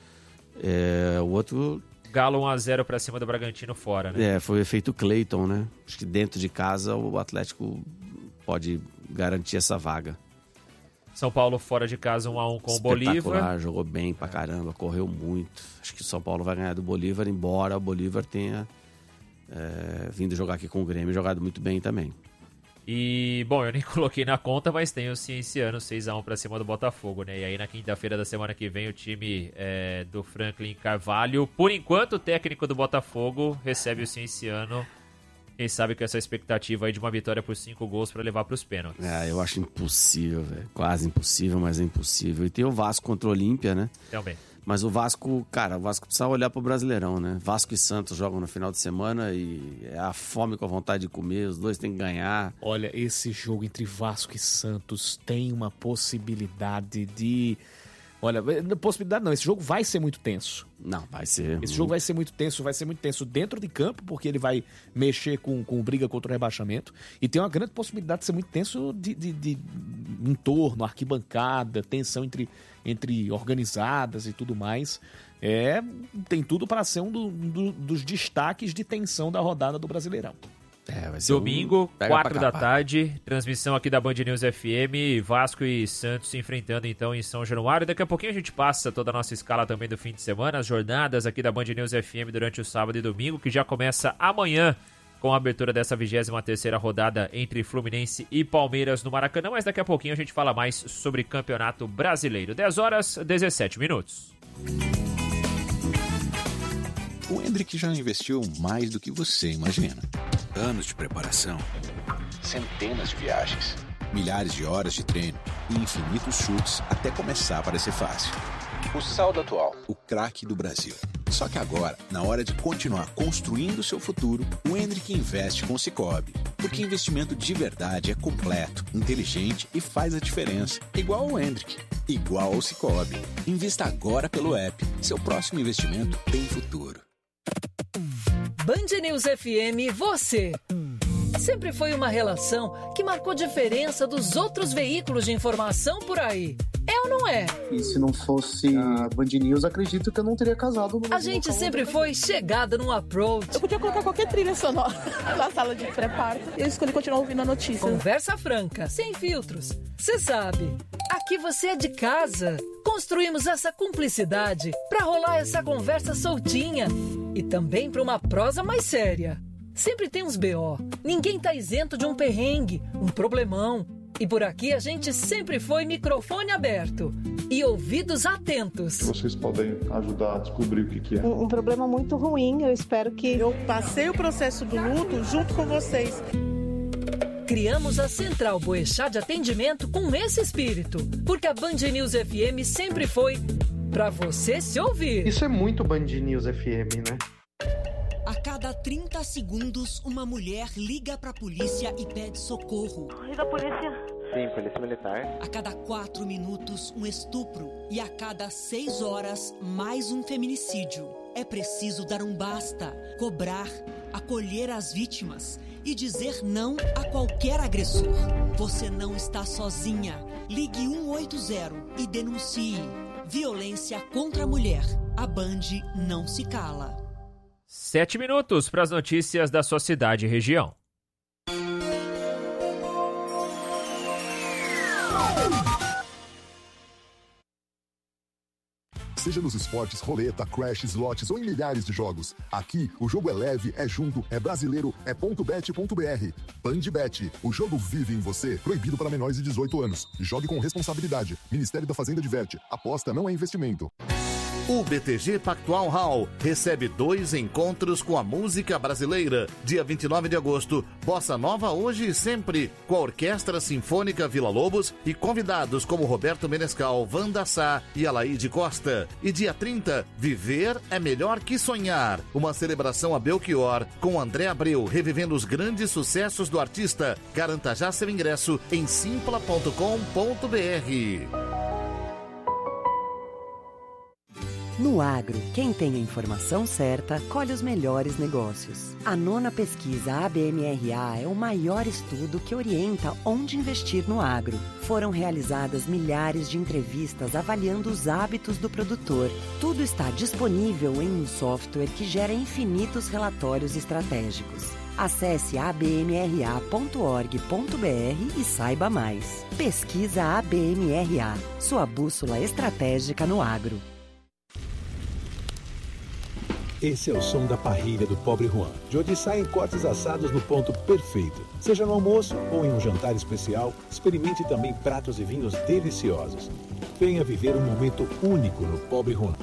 [SPEAKER 1] É, o outro
[SPEAKER 2] Galo um a zero pra cima do Bragantino fora, né?
[SPEAKER 1] é, foi o efeito Clayton, né? Acho que dentro de casa o Atlético pode garantir essa vaga.
[SPEAKER 2] São Paulo fora de casa um a um com o Bolívar.
[SPEAKER 1] Espetacular, jogou bem pra caramba, correu muito. Acho que o São Paulo vai ganhar do Bolívar, embora o Bolívar tenha é, vindo jogar aqui com o Grêmio e jogado muito bem também.
[SPEAKER 2] E, bom, eu nem coloquei na conta, mas tem o Cienciano seis a um pra cima do Botafogo, né? E aí na quinta-feira da semana que vem o time é, do Franklin Carvalho, por enquanto o técnico do Botafogo recebe o Cienciano. Quem sabe com essa expectativa aí de uma vitória por cinco gols pra levar pros pênaltis.
[SPEAKER 1] É, eu acho impossível, velho. Quase impossível, mas é impossível. E tem o Vasco contra o Olímpia, né?
[SPEAKER 2] Também.
[SPEAKER 1] Mas o Vasco, cara, o Vasco precisa olhar pro Brasileirão, né? Vasco e Santos jogam no final de semana e é a fome com a vontade de comer, os dois têm que ganhar.
[SPEAKER 3] Olha, esse jogo entre Vasco e Santos tem uma possibilidade de... Olha, possibilidade não, esse jogo vai ser muito tenso.
[SPEAKER 1] Não, vai ser...
[SPEAKER 3] Esse jogo vai ser muito tenso, vai ser muito tenso dentro de campo, porque ele vai mexer com, com briga contra o rebaixamento. E tem uma grande possibilidade de ser muito tenso de, de, de entorno, arquibancada, tensão entre, entre organizadas e tudo mais. É, tem tudo para ser um do, do, dos destaques de tensão da rodada do Brasileirão.
[SPEAKER 1] É, vai ser
[SPEAKER 2] Domingo,
[SPEAKER 1] um...
[SPEAKER 2] quatro da tarde, transmissão aqui da Band News F M, Vasco e Santos se enfrentando então em São Januário. Daqui a pouquinho a gente passa toda a nossa escala também do fim de semana, as jornadas aqui da Band News F M durante o sábado e domingo, que já começa amanhã com a abertura dessa vigésima terceira rodada entre Fluminense e Palmeiras no Maracanã, mas daqui a pouquinho a gente fala mais sobre Campeonato Brasileiro. dez horas, dezessete minutos.
[SPEAKER 4] O Hendrick já investiu mais do que você imagina. Anos de preparação, centenas de viagens, milhares de horas de treino e infinitos chutes até começar a parecer fácil. O saldo atual, o craque do Brasil. Só que agora, na hora de continuar construindo seu futuro, o Hendrick investe com o Sicoob. Porque investimento de verdade é completo, inteligente e faz a diferença. Igual ao Hendrick, igual ao Sicoob. Invista agora pelo app. Seu próximo investimento tem futuro.
[SPEAKER 5] Band News F M, você. Sempre foi uma relação que marcou diferença dos outros veículos de informação por aí. É ou não é?
[SPEAKER 6] E se não fosse a Band News, acredito que eu não teria casado. No
[SPEAKER 5] a gente sempre foi chegada num approach.
[SPEAKER 7] Eu podia colocar qualquer trilha sonora na sala de pré-parto. Eu escolhi continuar ouvindo a notícia.
[SPEAKER 5] Conversa franca, sem filtros. Você sabe, aqui você é de casa. Construímos essa cumplicidade pra rolar essa conversa soltinha. E também pra uma prosa mais séria. Sempre tem uns B O. Ninguém tá isento de um perrengue, um problemão. E por aqui a gente sempre foi microfone aberto e ouvidos atentos.
[SPEAKER 8] Vocês podem ajudar a descobrir o que, que é.
[SPEAKER 7] Um, um problema muito ruim, eu espero que...
[SPEAKER 9] Eu passei o processo do luto junto com vocês.
[SPEAKER 5] Criamos a Central Boechat de Atendimento com esse espírito, porque a Band News F M sempre foi pra você se ouvir.
[SPEAKER 6] Isso é muito Band News F M, né?
[SPEAKER 10] A cada trinta segundos, uma mulher liga pra polícia e pede socorro.
[SPEAKER 7] Liga a polícia.
[SPEAKER 11] Sim, polícia militar.
[SPEAKER 10] A cada quatro minutos, um estupro. E a cada seis horas, mais um feminicídio. É preciso dar um basta, cobrar, acolher as vítimas e dizer não a qualquer agressor. Você não está sozinha. Ligue um oito zero e denuncie. Violência contra a mulher. A Band não se cala.
[SPEAKER 2] Sete minutos para as notícias da sua cidade e região.
[SPEAKER 12] Seja nos esportes, roleta, crash, slots ou em milhares de jogos. Aqui, o jogo é leve, é junto, é brasileiro, é ponto bet ponto b r. Bandbet, o jogo vive em você. Proibido para menores de dezoito anos. Jogue com responsabilidade. Ministério da Fazenda diverte. Aposta não é investimento.
[SPEAKER 13] O B T G Pactual Hall recebe dois encontros com a música brasileira. Dia vinte e nove de agosto, Bossa Nova Hoje e Sempre, com a Orquestra Sinfônica Vila Lobos e convidados como Roberto Menescal, Wanda Sá e Alaide Costa. E dia trinta, Viver é Melhor que Sonhar, uma celebração a Belchior, com André Abreu, revivendo os grandes sucessos do artista. Garanta já seu ingresso em simpla ponto com ponto b r.
[SPEAKER 14] No agro, quem tem a informação certa, colhe os melhores negócios. A nona pesquisa A B M R A é o maior estudo que orienta onde investir no agro. Foram realizadas milhares de entrevistas avaliando os hábitos do produtor. Tudo está disponível em um software que gera infinitos relatórios estratégicos. Acesse a b m r a ponto org ponto b r e saiba mais. Pesquisa A B M R A, sua bússola estratégica no agro.
[SPEAKER 11] Esse é o som da parrilha do Pobre Juan, de onde saem cortes assados no ponto perfeito. Seja no almoço ou em um jantar especial, experimente também pratos e vinhos deliciosos. Venha viver um momento único no Pobre Juan.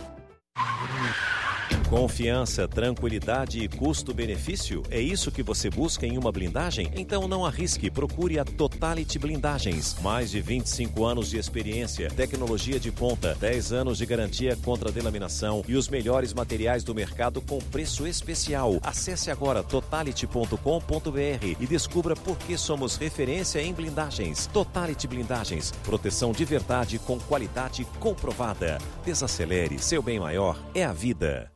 [SPEAKER 15] Confiança, tranquilidade e custo-benefício? É isso que você busca em uma blindagem? Então não arrisque, procure a Totality Blindagens. Mais de vinte e cinco anos de experiência, tecnologia de ponta, dez anos de garantia contra delaminação e os melhores materiais do mercado com preço especial. Acesse agora totality ponto com ponto b r e descubra por que somos referência em blindagens. Totality Blindagens, proteção de verdade com qualidade comprovada. Desacelere, seu bem maior é a vida.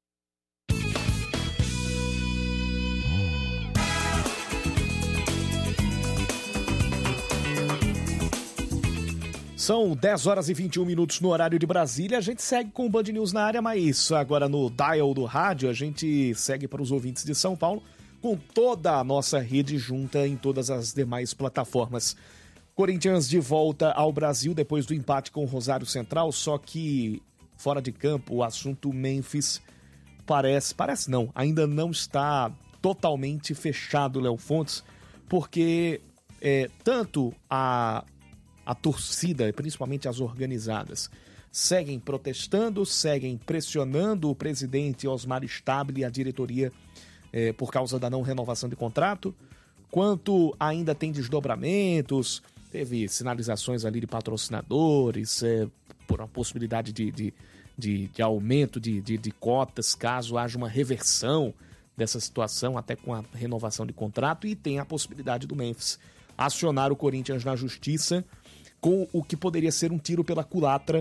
[SPEAKER 3] São dez horas e vinte e um minutos no horário de Brasília. A gente segue com o Band News na área, mas agora no dial do rádio a gente segue para os ouvintes de São Paulo com toda a nossa rede junta em todas as demais plataformas. Corinthians de volta ao Brasil depois do empate com o Rosário Central, só que fora de campo o assunto Memphis parece, parece não, ainda não está totalmente fechado, Léo Fontes, porque é, tanto a... a torcida, principalmente as organizadas, seguem protestando, seguem pressionando o presidente Osmar Stabile e a diretoria eh, por causa da não renovação de contrato, quanto ainda tem desdobramentos, teve sinalizações ali de patrocinadores, eh, por uma possibilidade de, de, de, de aumento de, de, de cotas, caso haja uma reversão dessa situação, até com a renovação de contrato, e tem a possibilidade do Memphis acionar o Corinthians na justiça, com o que poderia ser um tiro pela culatra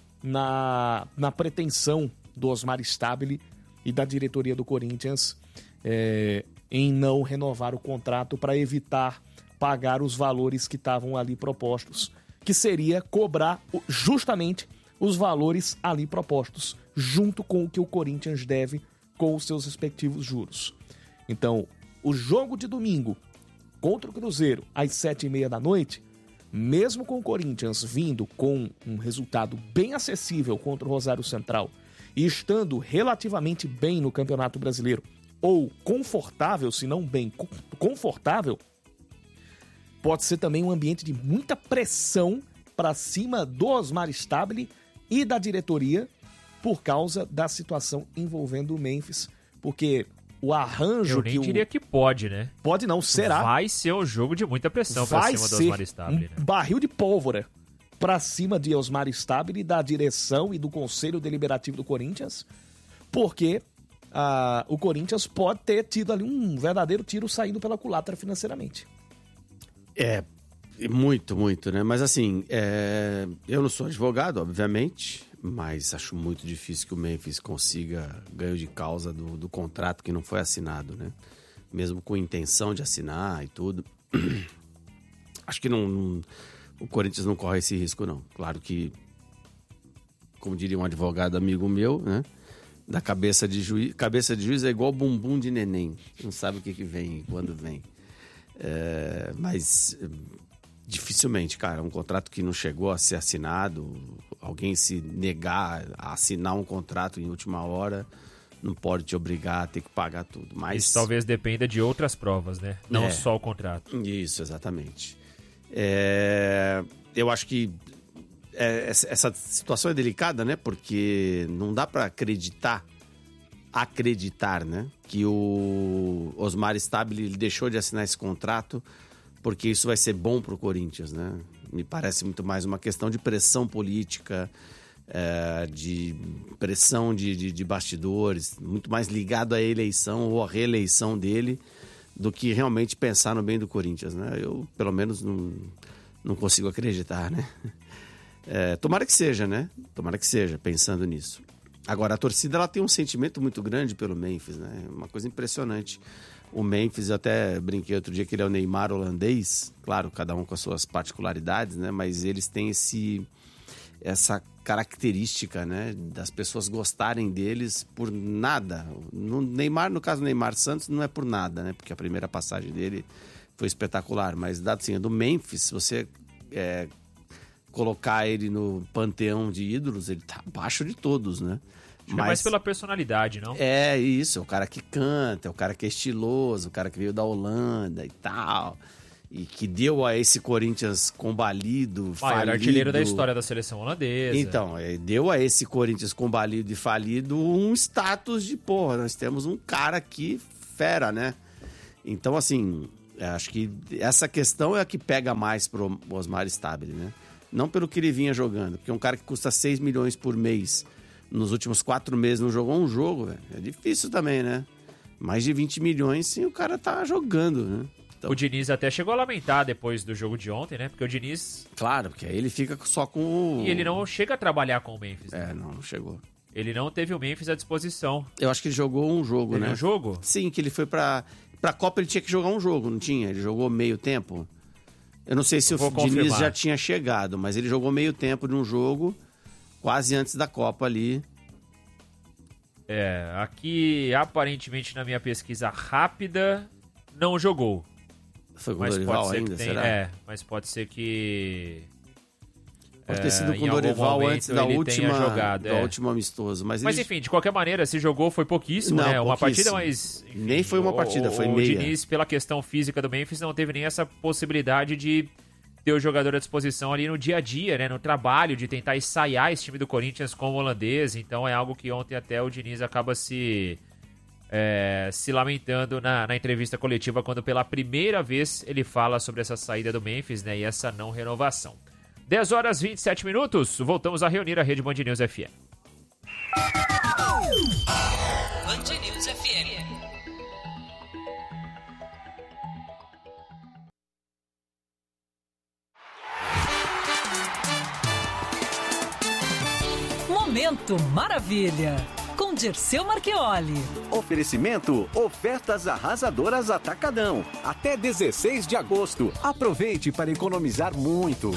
[SPEAKER 3] na, na pretensão do Osmar Stabile e da diretoria do Corinthians é, em não renovar o contrato para evitar pagar os valores que estavam ali propostos, que seria cobrar justamente os valores ali propostos, junto com o que o Corinthians deve com os seus respectivos juros. Então, o jogo de domingo contra o Cruzeiro às sete e meia da noite, mesmo com o Corinthians vindo com um resultado bem acessível contra o Rosário Central e estando relativamente bem no Campeonato Brasileiro, ou confortável, se não bem confortável, pode ser também um ambiente de muita pressão para cima do Osmar Stabile e da diretoria por causa da situação envolvendo o Memphis, porque o arranjo
[SPEAKER 2] Eu nem
[SPEAKER 3] que
[SPEAKER 2] diria
[SPEAKER 3] o...
[SPEAKER 2] que pode, né?
[SPEAKER 3] Pode não, será?
[SPEAKER 2] Vai ser um jogo de muita pressão pra cima do Osmar Stabile, né?
[SPEAKER 3] Um barril de pólvora pra cima de Osmar Stabile, da direção e do Conselho Deliberativo do Corinthians, porque ah, o Corinthians pode ter tido ali um verdadeiro tiro saindo pela culatra financeiramente.
[SPEAKER 1] É, muito, muito, né? Mas assim, é... eu não sou advogado, obviamente, mas acho muito difícil que o Memphis consiga ganho de causa do, do contrato que não foi assinado, né? Mesmo com intenção de assinar e tudo. Acho que não, não, o Corinthians não corre esse risco, não. Claro que, como diria um advogado amigo meu, né? Da cabeça de juiz, cabeça de juiz é igual bumbum de neném. Não sabe o que, que vem e quando vem. É, mas dificilmente, cara, um contrato que não chegou a ser assinado, alguém se negar a assinar um contrato em última hora, não pode te obrigar a ter que pagar tudo. Mas
[SPEAKER 2] isso talvez dependa de outras provas, né? Não
[SPEAKER 1] é,
[SPEAKER 2] só o contrato.
[SPEAKER 1] Isso, exatamente. É, eu acho que é, essa situação é delicada, né? Porque não dá para acreditar, acreditar, né? Que o Osmar Stabile ele deixou de assinar esse contrato porque isso vai ser bom para o Corinthians, né? Me parece muito mais uma questão de pressão política, é, de pressão de, de, de bastidores, muito mais ligado à eleição ou à reeleição dele do que realmente pensar no bem do Corinthians, né? Eu, pelo menos, não, não consigo acreditar, né? É, tomara que seja, né? Tomara que seja, pensando nisso. Agora, a torcida ela tem um sentimento muito grande pelo Memphis, né? Uma coisa impressionante. O Memphis, eu até brinquei outro dia que ele é o Neymar holandês. Claro, cada um com as suas particularidades, né? Mas eles têm esse, essa característica, né? Das pessoas gostarem deles por nada. No Neymar, no caso do Neymar Santos, não é por nada, né? Porque a primeira passagem dele foi espetacular. Mas, dado assim, do Memphis, se você é, colocar ele no panteão de ídolos, ele tá abaixo de todos, né?
[SPEAKER 2] Mas... É mais pela personalidade, não?
[SPEAKER 1] É isso, é o cara que canta, é o cara que é estiloso, o cara que veio da Holanda e tal. E que deu a esse Corinthians combalido,
[SPEAKER 2] ah, falido. Ele é artilheiro da história da seleção holandesa.
[SPEAKER 1] Então, deu a esse Corinthians combalido e falido um status de, porra, nós temos um cara aqui fera, né? Então, assim, acho que essa questão é a que pega mais pro Osmar Stabile, né? Não pelo que ele vinha jogando, porque um cara que custa seis milhões por mês, nos últimos quatro meses não jogou um jogo, velho. É difícil também, né? Mais de vinte milhões sim o cara tá jogando, né? Então...
[SPEAKER 2] O Diniz até chegou a lamentar depois do jogo de ontem, né? Porque o Diniz...
[SPEAKER 1] Claro, porque aí ele fica só com o...
[SPEAKER 2] E ele não chega a trabalhar com o Memphis.
[SPEAKER 1] É, né? não, não chegou.
[SPEAKER 2] Ele não teve o Memphis à disposição.
[SPEAKER 1] Eu acho que ele jogou um jogo,
[SPEAKER 2] teve
[SPEAKER 1] né?
[SPEAKER 2] um jogo?
[SPEAKER 1] Sim, que ele foi pra... Pra Copa ele tinha que jogar um jogo, não tinha? Ele jogou meio tempo. Eu não sei se o
[SPEAKER 2] confirmar.
[SPEAKER 1] Diniz já tinha chegado, mas ele jogou meio tempo de um jogo, quase antes da Copa ali.
[SPEAKER 2] É, aqui aparentemente na minha pesquisa rápida, não jogou.
[SPEAKER 1] Foi com o Dorival ainda,
[SPEAKER 2] tem,
[SPEAKER 1] será?
[SPEAKER 2] É, mas pode ser que...
[SPEAKER 1] Pode ter sido
[SPEAKER 2] é,
[SPEAKER 1] com o Dorival antes da última,
[SPEAKER 2] jogado,
[SPEAKER 1] da
[SPEAKER 2] é.
[SPEAKER 1] última amistoso. Mas,
[SPEAKER 2] mas
[SPEAKER 1] ele...
[SPEAKER 2] enfim, de qualquer maneira, se jogou foi pouquíssimo,
[SPEAKER 1] não,
[SPEAKER 2] né? Uma
[SPEAKER 1] pouquíssimo.
[SPEAKER 2] partida, mas... Enfim,
[SPEAKER 1] nem foi uma partida,
[SPEAKER 2] o,
[SPEAKER 1] foi
[SPEAKER 2] o
[SPEAKER 1] meia.
[SPEAKER 2] O Diniz, pela questão física do Memphis, não teve nem essa possibilidade de ter o jogador à disposição ali no dia a dia, né? No trabalho, de tentar ensaiar esse time do Corinthians com o holandês. Então é algo que ontem até o Diniz acaba se... É, se lamentando na, na entrevista coletiva quando pela primeira vez ele fala sobre essa saída do Memphis, né, e essa não renovação. dez horas e vinte e sete minutos, voltamos a reunir a Rede Band News F M.
[SPEAKER 10] Band News F M.
[SPEAKER 5] Momento Maravilha, com Dirceu Marchioli.
[SPEAKER 16] Oferecimento, ofertas arrasadoras Atacadão. Até dezesseis de agosto. Aproveite para economizar muito.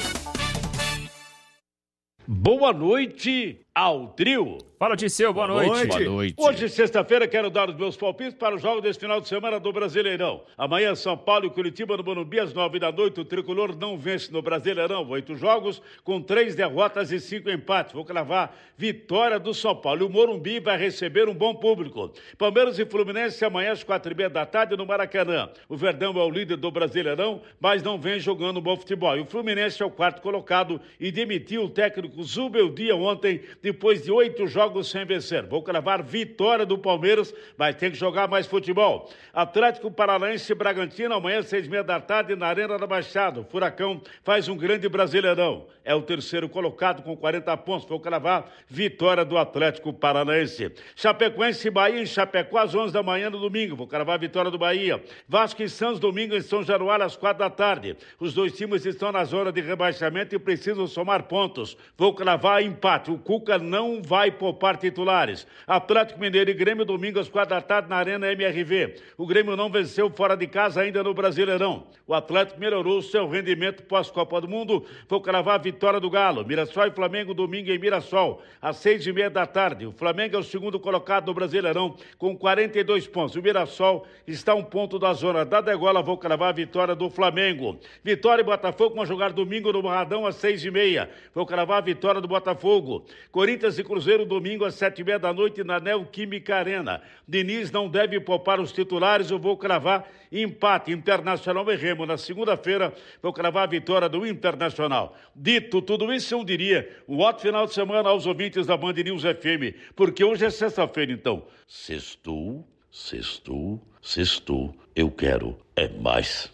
[SPEAKER 17] Boa noite ao trio.
[SPEAKER 2] Fala, Dirceu, boa noite.
[SPEAKER 17] Boa noite.
[SPEAKER 1] Boa noite.
[SPEAKER 17] Hoje, sexta-feira, quero dar os meus palpites para o jogo desse final de semana do Brasileirão. Amanhã, São Paulo e Curitiba no Morumbi, às nove da noite. O tricolor não vence no Brasileirão. Oito jogos com três derrotas e cinco empates. Vou cravar vitória do São Paulo. E o Morumbi vai receber um bom público. Palmeiras e Fluminense amanhã às quatro e meia da tarde no Maracanã. O Verdão é o líder do Brasileirão, mas não vem jogando bom futebol. E o Fluminense é o quarto colocado e demitiu o técnico Zubeldia ontem, depois de oito jogos sem vencer. Vou cravar vitória do Palmeiras, mas tem que jogar mais futebol. Atlético Paranaense e Bragantino, amanhã, seis e meia da tarde, na Arena da Baixada. O Furacão faz um grande Brasileirão. É o terceiro colocado com quarenta pontos. Vou cravar vitória do Atlético Paranaense. Chapecoense e Bahia em Chapecó, às onze da manhã no domingo. Vou cravar vitória do Bahia. Vasco e Santos, domingo em São Januário, às quatro da tarde. Os dois times estão na zona de rebaixamento e precisam somar pontos. Vou cravar empate. O Cuca não vai poupar titulares. Atlético Mineiro e Grêmio, domingo às quatro da tarde na Arena M R V. O Grêmio não venceu fora de casa ainda no Brasileirão. O Atlético melhorou seu rendimento pós-Copa do Mundo. Vou cravar a vitória do Galo. Mirassol e Flamengo, domingo em Mirassol, às seis e meia da tarde. O Flamengo é o segundo colocado no Brasileirão com quarenta e dois pontos. O Mirassol está a um ponto da zona da degola. Vou cravar a vitória do Flamengo. Vitória e Botafogo vão jogar domingo no Barradão às seis e meia. Vou cravar a vitória do Botafogo. Corinthians e Cruzeiro, domingo às sete e meia da noite na Neoquímica Arena. Diniz não deve poupar os titulares. Eu vou cravar empate. Internacional e Remo na segunda-feira. Vou cravar a vitória do Internacional. Dito tudo isso, eu diria um ótimo final de semana aos ouvintes da Band News F M, porque hoje é sexta-feira, então. Sextou, sextou, sextou. Eu quero é mais.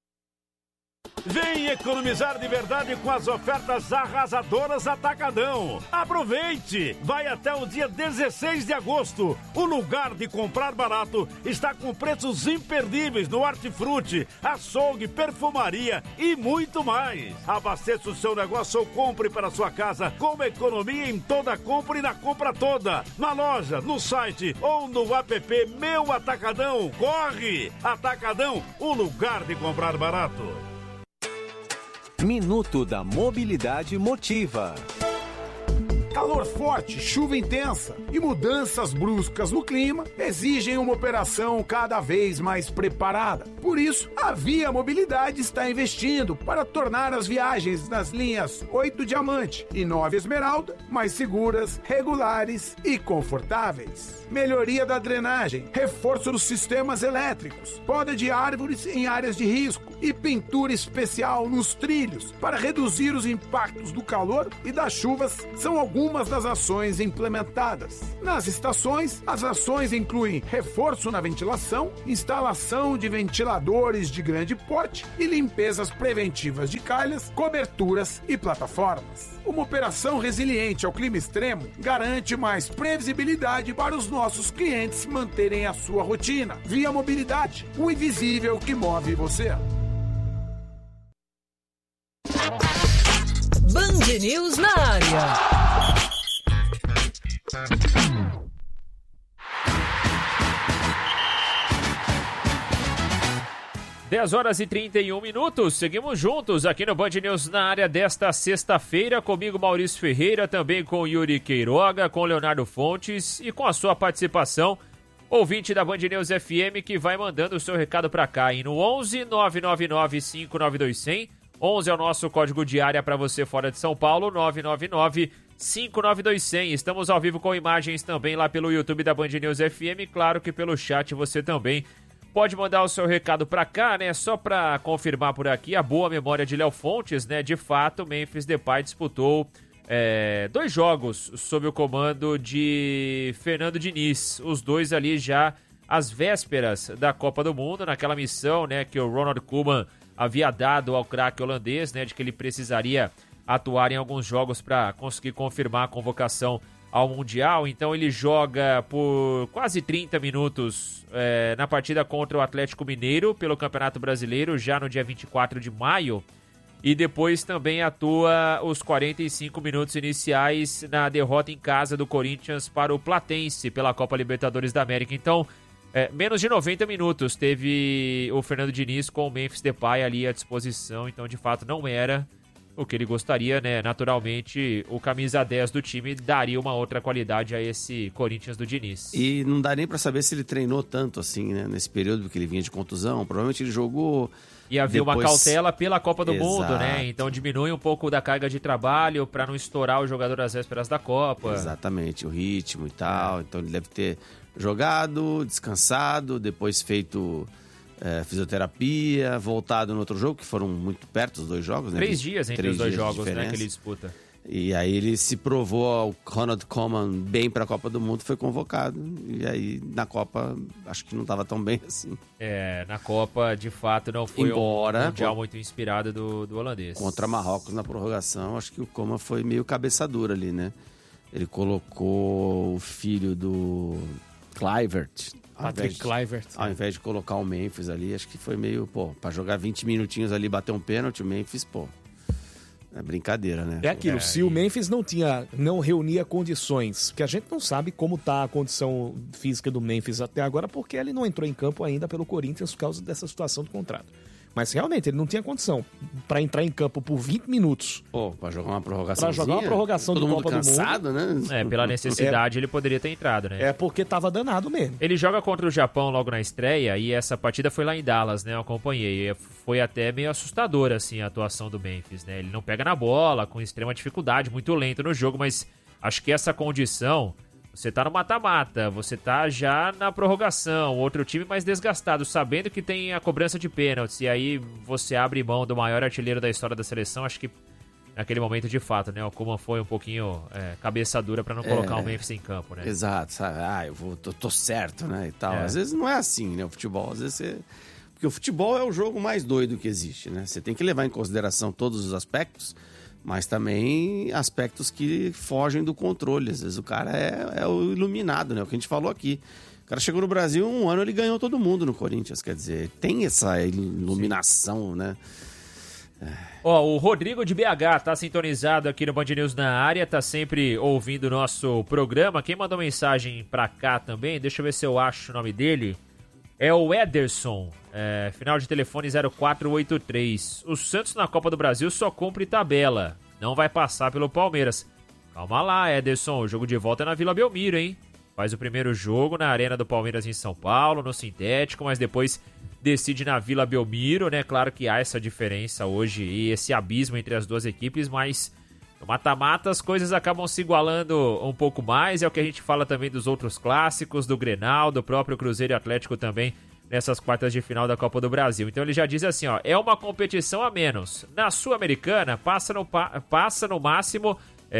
[SPEAKER 17] Vem economizar de verdade com as ofertas arrasadoras Atacadão. Aproveite! Vai até o dia dezesseis de agosto. O lugar de comprar barato está com preços imperdíveis no Hortifruti, açougue, perfumaria e muito mais. Abasteça o seu negócio ou compre para sua casa com economia em toda compra e na compra toda. Na loja, no site ou no app Meu Atacadão. Corre! Atacadão, o lugar de comprar barato.
[SPEAKER 16] Minuto da Mobilidade Motiva.
[SPEAKER 18] Calor forte, chuva intensa e mudanças bruscas no clima exigem uma operação cada vez mais preparada. Por isso, a Via Mobilidade está investindo para tornar as viagens nas linhas oito Diamante e nove Esmeralda mais seguras, regulares e confortáveis. Melhoria da drenagem, reforço dos sistemas elétricos, poda de árvores em áreas de risco e pintura especial nos trilhos para reduzir os impactos do calor e das chuvas são algumas das ações implementadas. Nas estações, as ações incluem reforço na ventilação, instalação de ventiladores de grande porte e limpezas preventivas de calhas, coberturas e plataformas. Uma operação resiliente ao clima extremo garante mais previsibilidade para os nossos clientes manterem a sua rotina. Via Mobilidade, o invisível que move você.
[SPEAKER 5] Band News na área.
[SPEAKER 2] dez horas e trinta e um minutos, seguimos juntos aqui no Band News na área desta sexta-feira, comigo Maurício Ferreira, também com Yuri Queiroga, com Leonardo Fontes e com a sua participação, ouvinte da Band News F M, que vai mandando o seu recado pra cá, hein? No onze nove nove nove cinco nove dois zero zero, onze é o nosso código de área para você fora de São Paulo, nove nove nove cinco nove dois zero zero. Estamos ao vivo com imagens também lá pelo YouTube da Band News F M, claro que pelo chat você também pode mandar o seu recado pra cá, né? Só pra confirmar por aqui a boa memória de Léo Fontes, né? De fato, o Memphis Depay disputou é, dois jogos sob o comando de Fernando Diniz. Os dois ali já às vésperas da Copa do Mundo, naquela missão, né? Que o Ronald Koeman havia dado ao craque holandês, né? De que ele precisaria atuar em alguns jogos para conseguir confirmar a convocação ao Mundial. Então ele joga por quase trinta minutos é, na partida contra o Atlético Mineiro pelo Campeonato Brasileiro, já no dia vinte e quatro de maio, e depois também atua os quarenta e cinco minutos iniciais na derrota em casa do Corinthians para o Platense pela Copa Libertadores da América. Então é, menos de noventa minutos teve o Fernando Diniz com o Memphis Depay ali à disposição, então de fato não era o que ele gostaria, né? Naturalmente, o camisa dez do time daria uma outra qualidade a esse Corinthians do Diniz.
[SPEAKER 1] E não dá nem pra saber se ele treinou tanto assim, né? Nesse período que ele vinha de contusão. Provavelmente ele jogou...
[SPEAKER 2] E havia depois... uma cautela pela Copa do Exato. Mundo, né? Então diminui um pouco da carga de trabalho pra não estourar o jogador às vésperas da Copa.
[SPEAKER 1] Exatamente, o ritmo e tal. Então ele deve ter jogado, descansado, depois feito... É, fisioterapia, voltado no outro jogo, que foram muito perto os dois jogos, né?
[SPEAKER 2] Três dias entre
[SPEAKER 1] Três
[SPEAKER 2] os dois
[SPEAKER 1] dias
[SPEAKER 2] jogos, né, que ele disputa.
[SPEAKER 1] E aí ele se provou ao Ronald Koeman bem para a Copa do Mundo, foi convocado. E aí na Copa, acho que não estava tão bem assim.
[SPEAKER 2] É, na Copa, de fato, não foi
[SPEAKER 1] Embora,
[SPEAKER 2] um mundial muito inspirado do, do holandês.
[SPEAKER 1] Contra Marrocos na prorrogação, acho que o Koeman foi meio cabeça dura ali, né? Ele colocou o filho do Kluivert,
[SPEAKER 3] Patrick Kluivert.
[SPEAKER 1] Ao invés de colocar o Memphis ali, acho que foi meio, pô, pra jogar vinte minutinhos ali, bater um pênalti, o Memphis, pô, é brincadeira, né?
[SPEAKER 3] É aquilo, é, se e... o Memphis não tinha, não reunia condições, que a gente não sabe como tá a condição física do Memphis até agora, porque ele não entrou em campo ainda pelo Corinthians por causa dessa situação do contrato. Mas realmente, ele não tinha condição pra entrar em campo por vinte minutos.
[SPEAKER 1] Pô, pra jogar uma prorrogação.
[SPEAKER 3] Pra jogar uma prorrogação
[SPEAKER 1] do
[SPEAKER 3] Copa
[SPEAKER 1] cansado,
[SPEAKER 3] do Mundo.
[SPEAKER 1] né?
[SPEAKER 2] É, pela necessidade é, ele poderia ter entrado, né?
[SPEAKER 3] É porque tava danado mesmo.
[SPEAKER 2] Ele joga contra o Japão logo na estreia e essa partida foi lá em Dallas, né? Eu acompanhei. Foi até meio assustadora, assim, a atuação do Memphis, né? Ele não pega na bola, com extrema dificuldade, muito lento no jogo, mas acho que essa condição... Você tá no mata-mata, você tá já na prorrogação, outro time mais desgastado, sabendo que tem a cobrança de pênaltis, e aí você abre mão do maior artilheiro da história da seleção. Acho que naquele momento, de fato, né, o Koeman foi um pouquinho é, cabeça dura pra não colocar é, o Memphis em campo, né?
[SPEAKER 1] Exato, sabe? Ah, eu vou, tô, tô certo, né, e tal.
[SPEAKER 2] É.
[SPEAKER 1] Às vezes não é assim, né, o futebol, às vezes você... Porque o futebol é o jogo mais doido que existe, né? Você tem que levar em consideração todos os aspectos, mas também aspectos que fogem do controle. Às vezes o cara é, é o iluminado, né? O que a gente falou aqui. O cara chegou no Brasil, um ano ele ganhou todo mundo no Corinthians. Quer dizer, tem essa iluminação, Sim. né?
[SPEAKER 2] Ó, o Rodrigo de B H tá sintonizado aqui no Band News na área, tá sempre ouvindo o nosso programa. Quem mandou mensagem pra cá também, deixa eu ver se eu acho o nome dele, é o Ederson, é, final de telefone zero quatro oito três. O Santos na Copa do Brasil só cumpre tabela, não vai passar pelo Palmeiras. Calma lá, Ederson, o jogo de volta é na Vila Belmiro, hein? Faz o primeiro jogo na Arena do Palmeiras em São Paulo, no sintético, mas depois decide na Vila Belmiro, né? Claro que há essa diferença hoje e esse abismo entre as duas equipes, mas no mata-mata as coisas acabam se igualando um pouco mais. É o que a gente fala também dos outros clássicos, do Grenal, do próprio Cruzeiro e Atlético também nessas quartas de final da Copa do Brasil. Então ele já diz assim, ó, é uma competição a menos. Na Sul-Americana, passa no, passa no máximo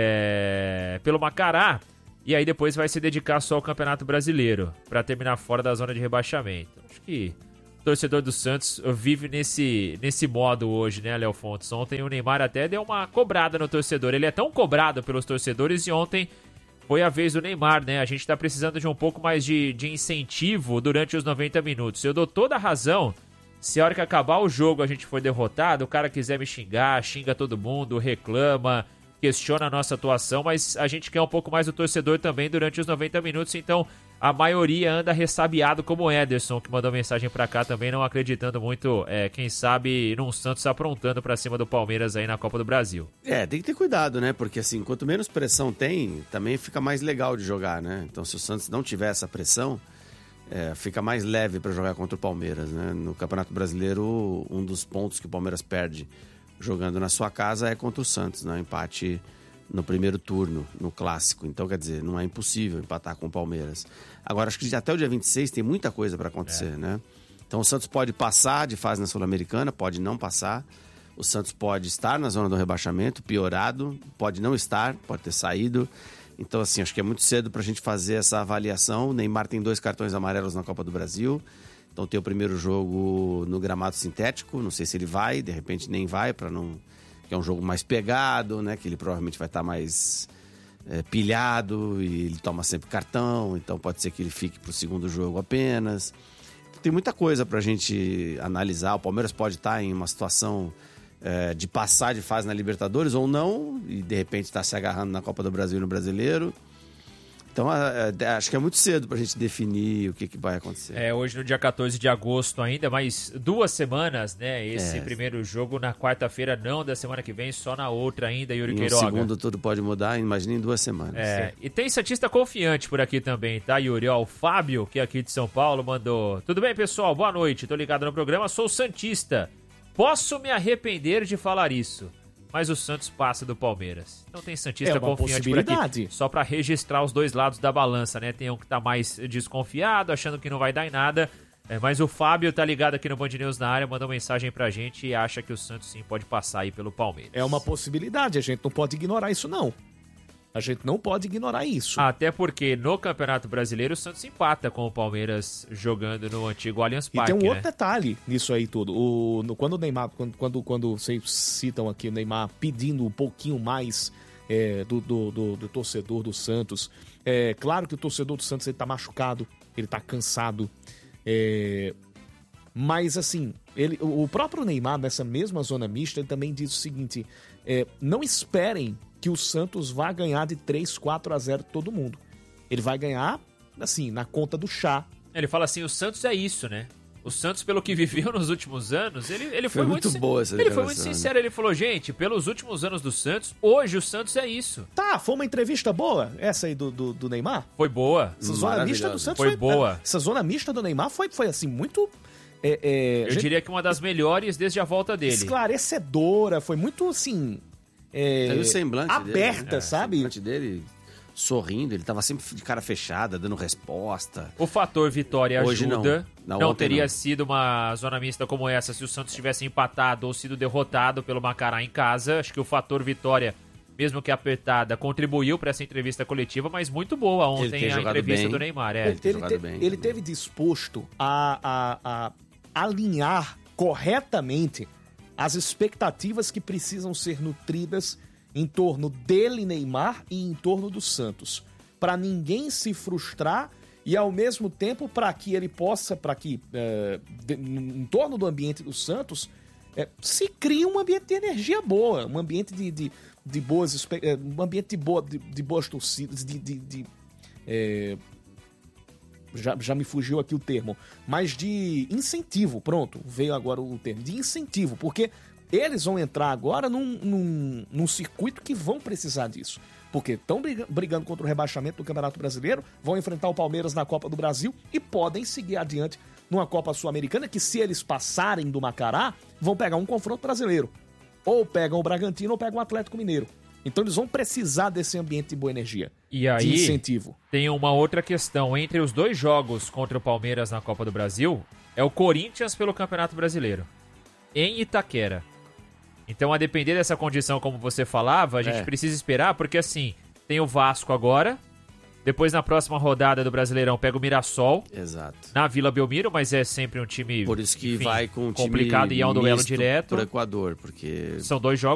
[SPEAKER 2] é, pelo Macará, e aí depois vai se dedicar só ao Campeonato Brasileiro, para terminar fora da zona de rebaixamento. Acho que o torcedor do Santos vive nesse, nesse modo hoje, né, Léo Fontes? Ontem o Neymar até deu uma cobrada no torcedor. Ele é tão cobrado pelos torcedores e ontem foi a vez do Neymar, né? A gente tá precisando de um pouco mais de, de incentivo durante os noventa minutos. Eu dou toda a razão. Se a hora que acabar o jogo a gente for derrotado, o cara quiser me xingar, xinga todo mundo, reclama, questiona a nossa atuação, mas a gente quer um pouco mais do torcedor também durante os noventa minutos, então a maioria anda ressabiado como o Ederson, que mandou mensagem pra cá também, não acreditando muito, é, quem sabe, num Santos aprontando pra cima do Palmeiras aí na Copa do Brasil.
[SPEAKER 1] É, tem que ter cuidado, né? Porque assim, quanto menos pressão tem, também fica mais legal de jogar, né? Então se o Santos não tiver essa pressão, é, fica mais leve pra jogar contra o Palmeiras, né? No Campeonato Brasileiro, um dos pontos que o Palmeiras perde jogando na sua casa é contra o Santos, né? Empate no primeiro turno, no clássico. Então, quer dizer, não é impossível empatar com o Palmeiras. Agora, acho que até o dia vinte e seis tem muita coisa para acontecer, é. né? Então, o Santos pode passar de fase na Sul-Americana, pode não passar. O Santos pode estar na zona do rebaixamento, piorado, pode não estar, pode ter saído. Então, assim, acho que é muito cedo para a gente fazer essa avaliação. O Neymar tem dois cartões amarelos na Copa do Brasil. Então tem o primeiro jogo no gramado sintético, não sei se ele vai, de repente nem vai, para não, que é um jogo mais pegado, né? Que ele provavelmente vai estar mais é, pilhado e ele toma sempre cartão, então pode ser que ele fique para o segundo jogo apenas. Tem muita coisa para a gente analisar. O Palmeiras pode estar em uma situação é, de passar de fase na Libertadores ou não, e de repente estar se agarrando na Copa do Brasil e no Brasileiro. Então, acho que é muito cedo pra gente definir o que, que vai acontecer.
[SPEAKER 2] É, hoje no dia quatorze de agosto ainda, mais duas semanas, né? Esse é. primeiro jogo na quarta-feira, não da semana que vem, só na outra ainda, Yuri
[SPEAKER 1] no
[SPEAKER 2] Queiroga.
[SPEAKER 1] No segundo tudo pode mudar, imagina em duas semanas.
[SPEAKER 2] É, e tem santista confiante por aqui também, tá, Yuri? Ó, o Fábio, que é aqui de São Paulo, mandou: tudo bem, pessoal? Boa noite, tô ligado no programa, sou santista. Posso me arrepender de falar isso, mas o Santos passa do Palmeiras. Então tem santista
[SPEAKER 3] é
[SPEAKER 2] confiante por aqui. Só pra registrar os dois lados da balança, né? Tem um que tá mais desconfiado, achando que não vai dar em nada. É, mas o Fábio tá ligado aqui no Band News na área, mandou mensagem pra gente e acha que o Santos sim pode passar aí pelo Palmeiras.
[SPEAKER 3] É uma possibilidade, a gente não pode ignorar isso não. A gente não pode ignorar isso.
[SPEAKER 2] Até porque no Campeonato Brasileiro o Santos empata com o Palmeiras jogando no antigo Allianz Parque.
[SPEAKER 3] E tem um
[SPEAKER 2] né?
[SPEAKER 3] outro detalhe nisso aí tudo. O, no, quando o Neymar, quando, quando, quando vocês citam aqui o Neymar pedindo um pouquinho mais é, do, do, do, do torcedor do Santos, é claro que o torcedor do Santos ele tá machucado, ele tá cansado. É, mas assim, ele, o próprio Neymar, nessa mesma zona mista, ele também diz o seguinte: é, não esperem que o Santos vai ganhar de três, quatro a zero todo mundo. Ele vai ganhar, assim, na conta do chá.
[SPEAKER 2] Ele fala assim, o Santos é isso, né? O Santos, pelo que viveu nos últimos anos, ele, ele foi,
[SPEAKER 1] foi muito, muito boa essa
[SPEAKER 2] Ele foi muito sincero, ele falou, gente, pelos últimos anos do Santos, hoje o Santos é isso.
[SPEAKER 3] Tá, foi uma entrevista boa, essa aí do, do, do Neymar?
[SPEAKER 2] Foi boa.
[SPEAKER 3] Essa zona mista do Santos
[SPEAKER 2] foi, foi boa.
[SPEAKER 3] Essa zona mista do Neymar foi, foi assim, muito... É, é,
[SPEAKER 2] Eu
[SPEAKER 3] gente,
[SPEAKER 2] diria que uma das melhores desde a volta dele.
[SPEAKER 3] Esclarecedora, foi muito, assim... É,
[SPEAKER 1] o semblante
[SPEAKER 3] aberta,
[SPEAKER 1] dele, né?
[SPEAKER 3] sabe?
[SPEAKER 1] O semblante dele sorrindo, ele tava sempre de cara fechada, dando resposta.
[SPEAKER 2] O fator vitória
[SPEAKER 1] Hoje
[SPEAKER 2] ajuda.
[SPEAKER 1] Não,
[SPEAKER 2] não teria
[SPEAKER 1] não.
[SPEAKER 2] sido uma zona mista como essa se o Santos tivesse empatado ou sido derrotado pelo Macará em casa. Acho que o fator vitória, mesmo que apertada, contribuiu para essa entrevista coletiva, mas muito boa ontem a entrevista
[SPEAKER 1] bem.
[SPEAKER 2] do Neymar. É.
[SPEAKER 3] Ele, ele, te, bem, ele teve disposto a, a, a alinhar corretamente as expectativas que precisam ser nutridas em torno dele, Neymar, e em torno do Santos, para ninguém se frustrar e, ao mesmo tempo, para que ele possa, para que, é, de, em torno do ambiente do Santos, é, se crie um ambiente de energia boa, um ambiente de, de, de boas, um ambiente de, boa, de, de boas torcidas, de... de, de é, Já, já me fugiu aqui o termo, mas de incentivo, pronto, veio agora o termo, de incentivo, porque eles vão entrar agora num, num, num circuito que vão precisar disso. Porque estão brigando contra o rebaixamento do Campeonato Brasileiro, vão enfrentar o Palmeiras na Copa do Brasil e podem seguir adiante numa Copa Sul-Americana, que se eles passarem do Macará, vão pegar um confronto brasileiro. Ou pegam o Bragantino ou pegam o Atlético Mineiro. Então eles vão precisar desse ambiente de boa energia,
[SPEAKER 2] e aí,
[SPEAKER 3] de incentivo.
[SPEAKER 2] Tem uma outra questão. Entre os dois jogos contra o Palmeiras na Copa do Brasil, é o Corinthians pelo Campeonato Brasileiro, em Itaquera. Então, a depender dessa condição, como você falava, a gente é. precisa esperar, porque assim, tem o Vasco agora, depois na próxima rodada do Brasileirão pega o Mirassol.
[SPEAKER 1] Exato.
[SPEAKER 2] Na Vila Belmiro, mas é sempre um time
[SPEAKER 1] Por isso que
[SPEAKER 2] enfim,
[SPEAKER 1] vai com um
[SPEAKER 2] complicado
[SPEAKER 1] time
[SPEAKER 2] e é um duelo
[SPEAKER 1] misto
[SPEAKER 2] direto.
[SPEAKER 1] Pro Equador, porque...
[SPEAKER 2] São dois jogos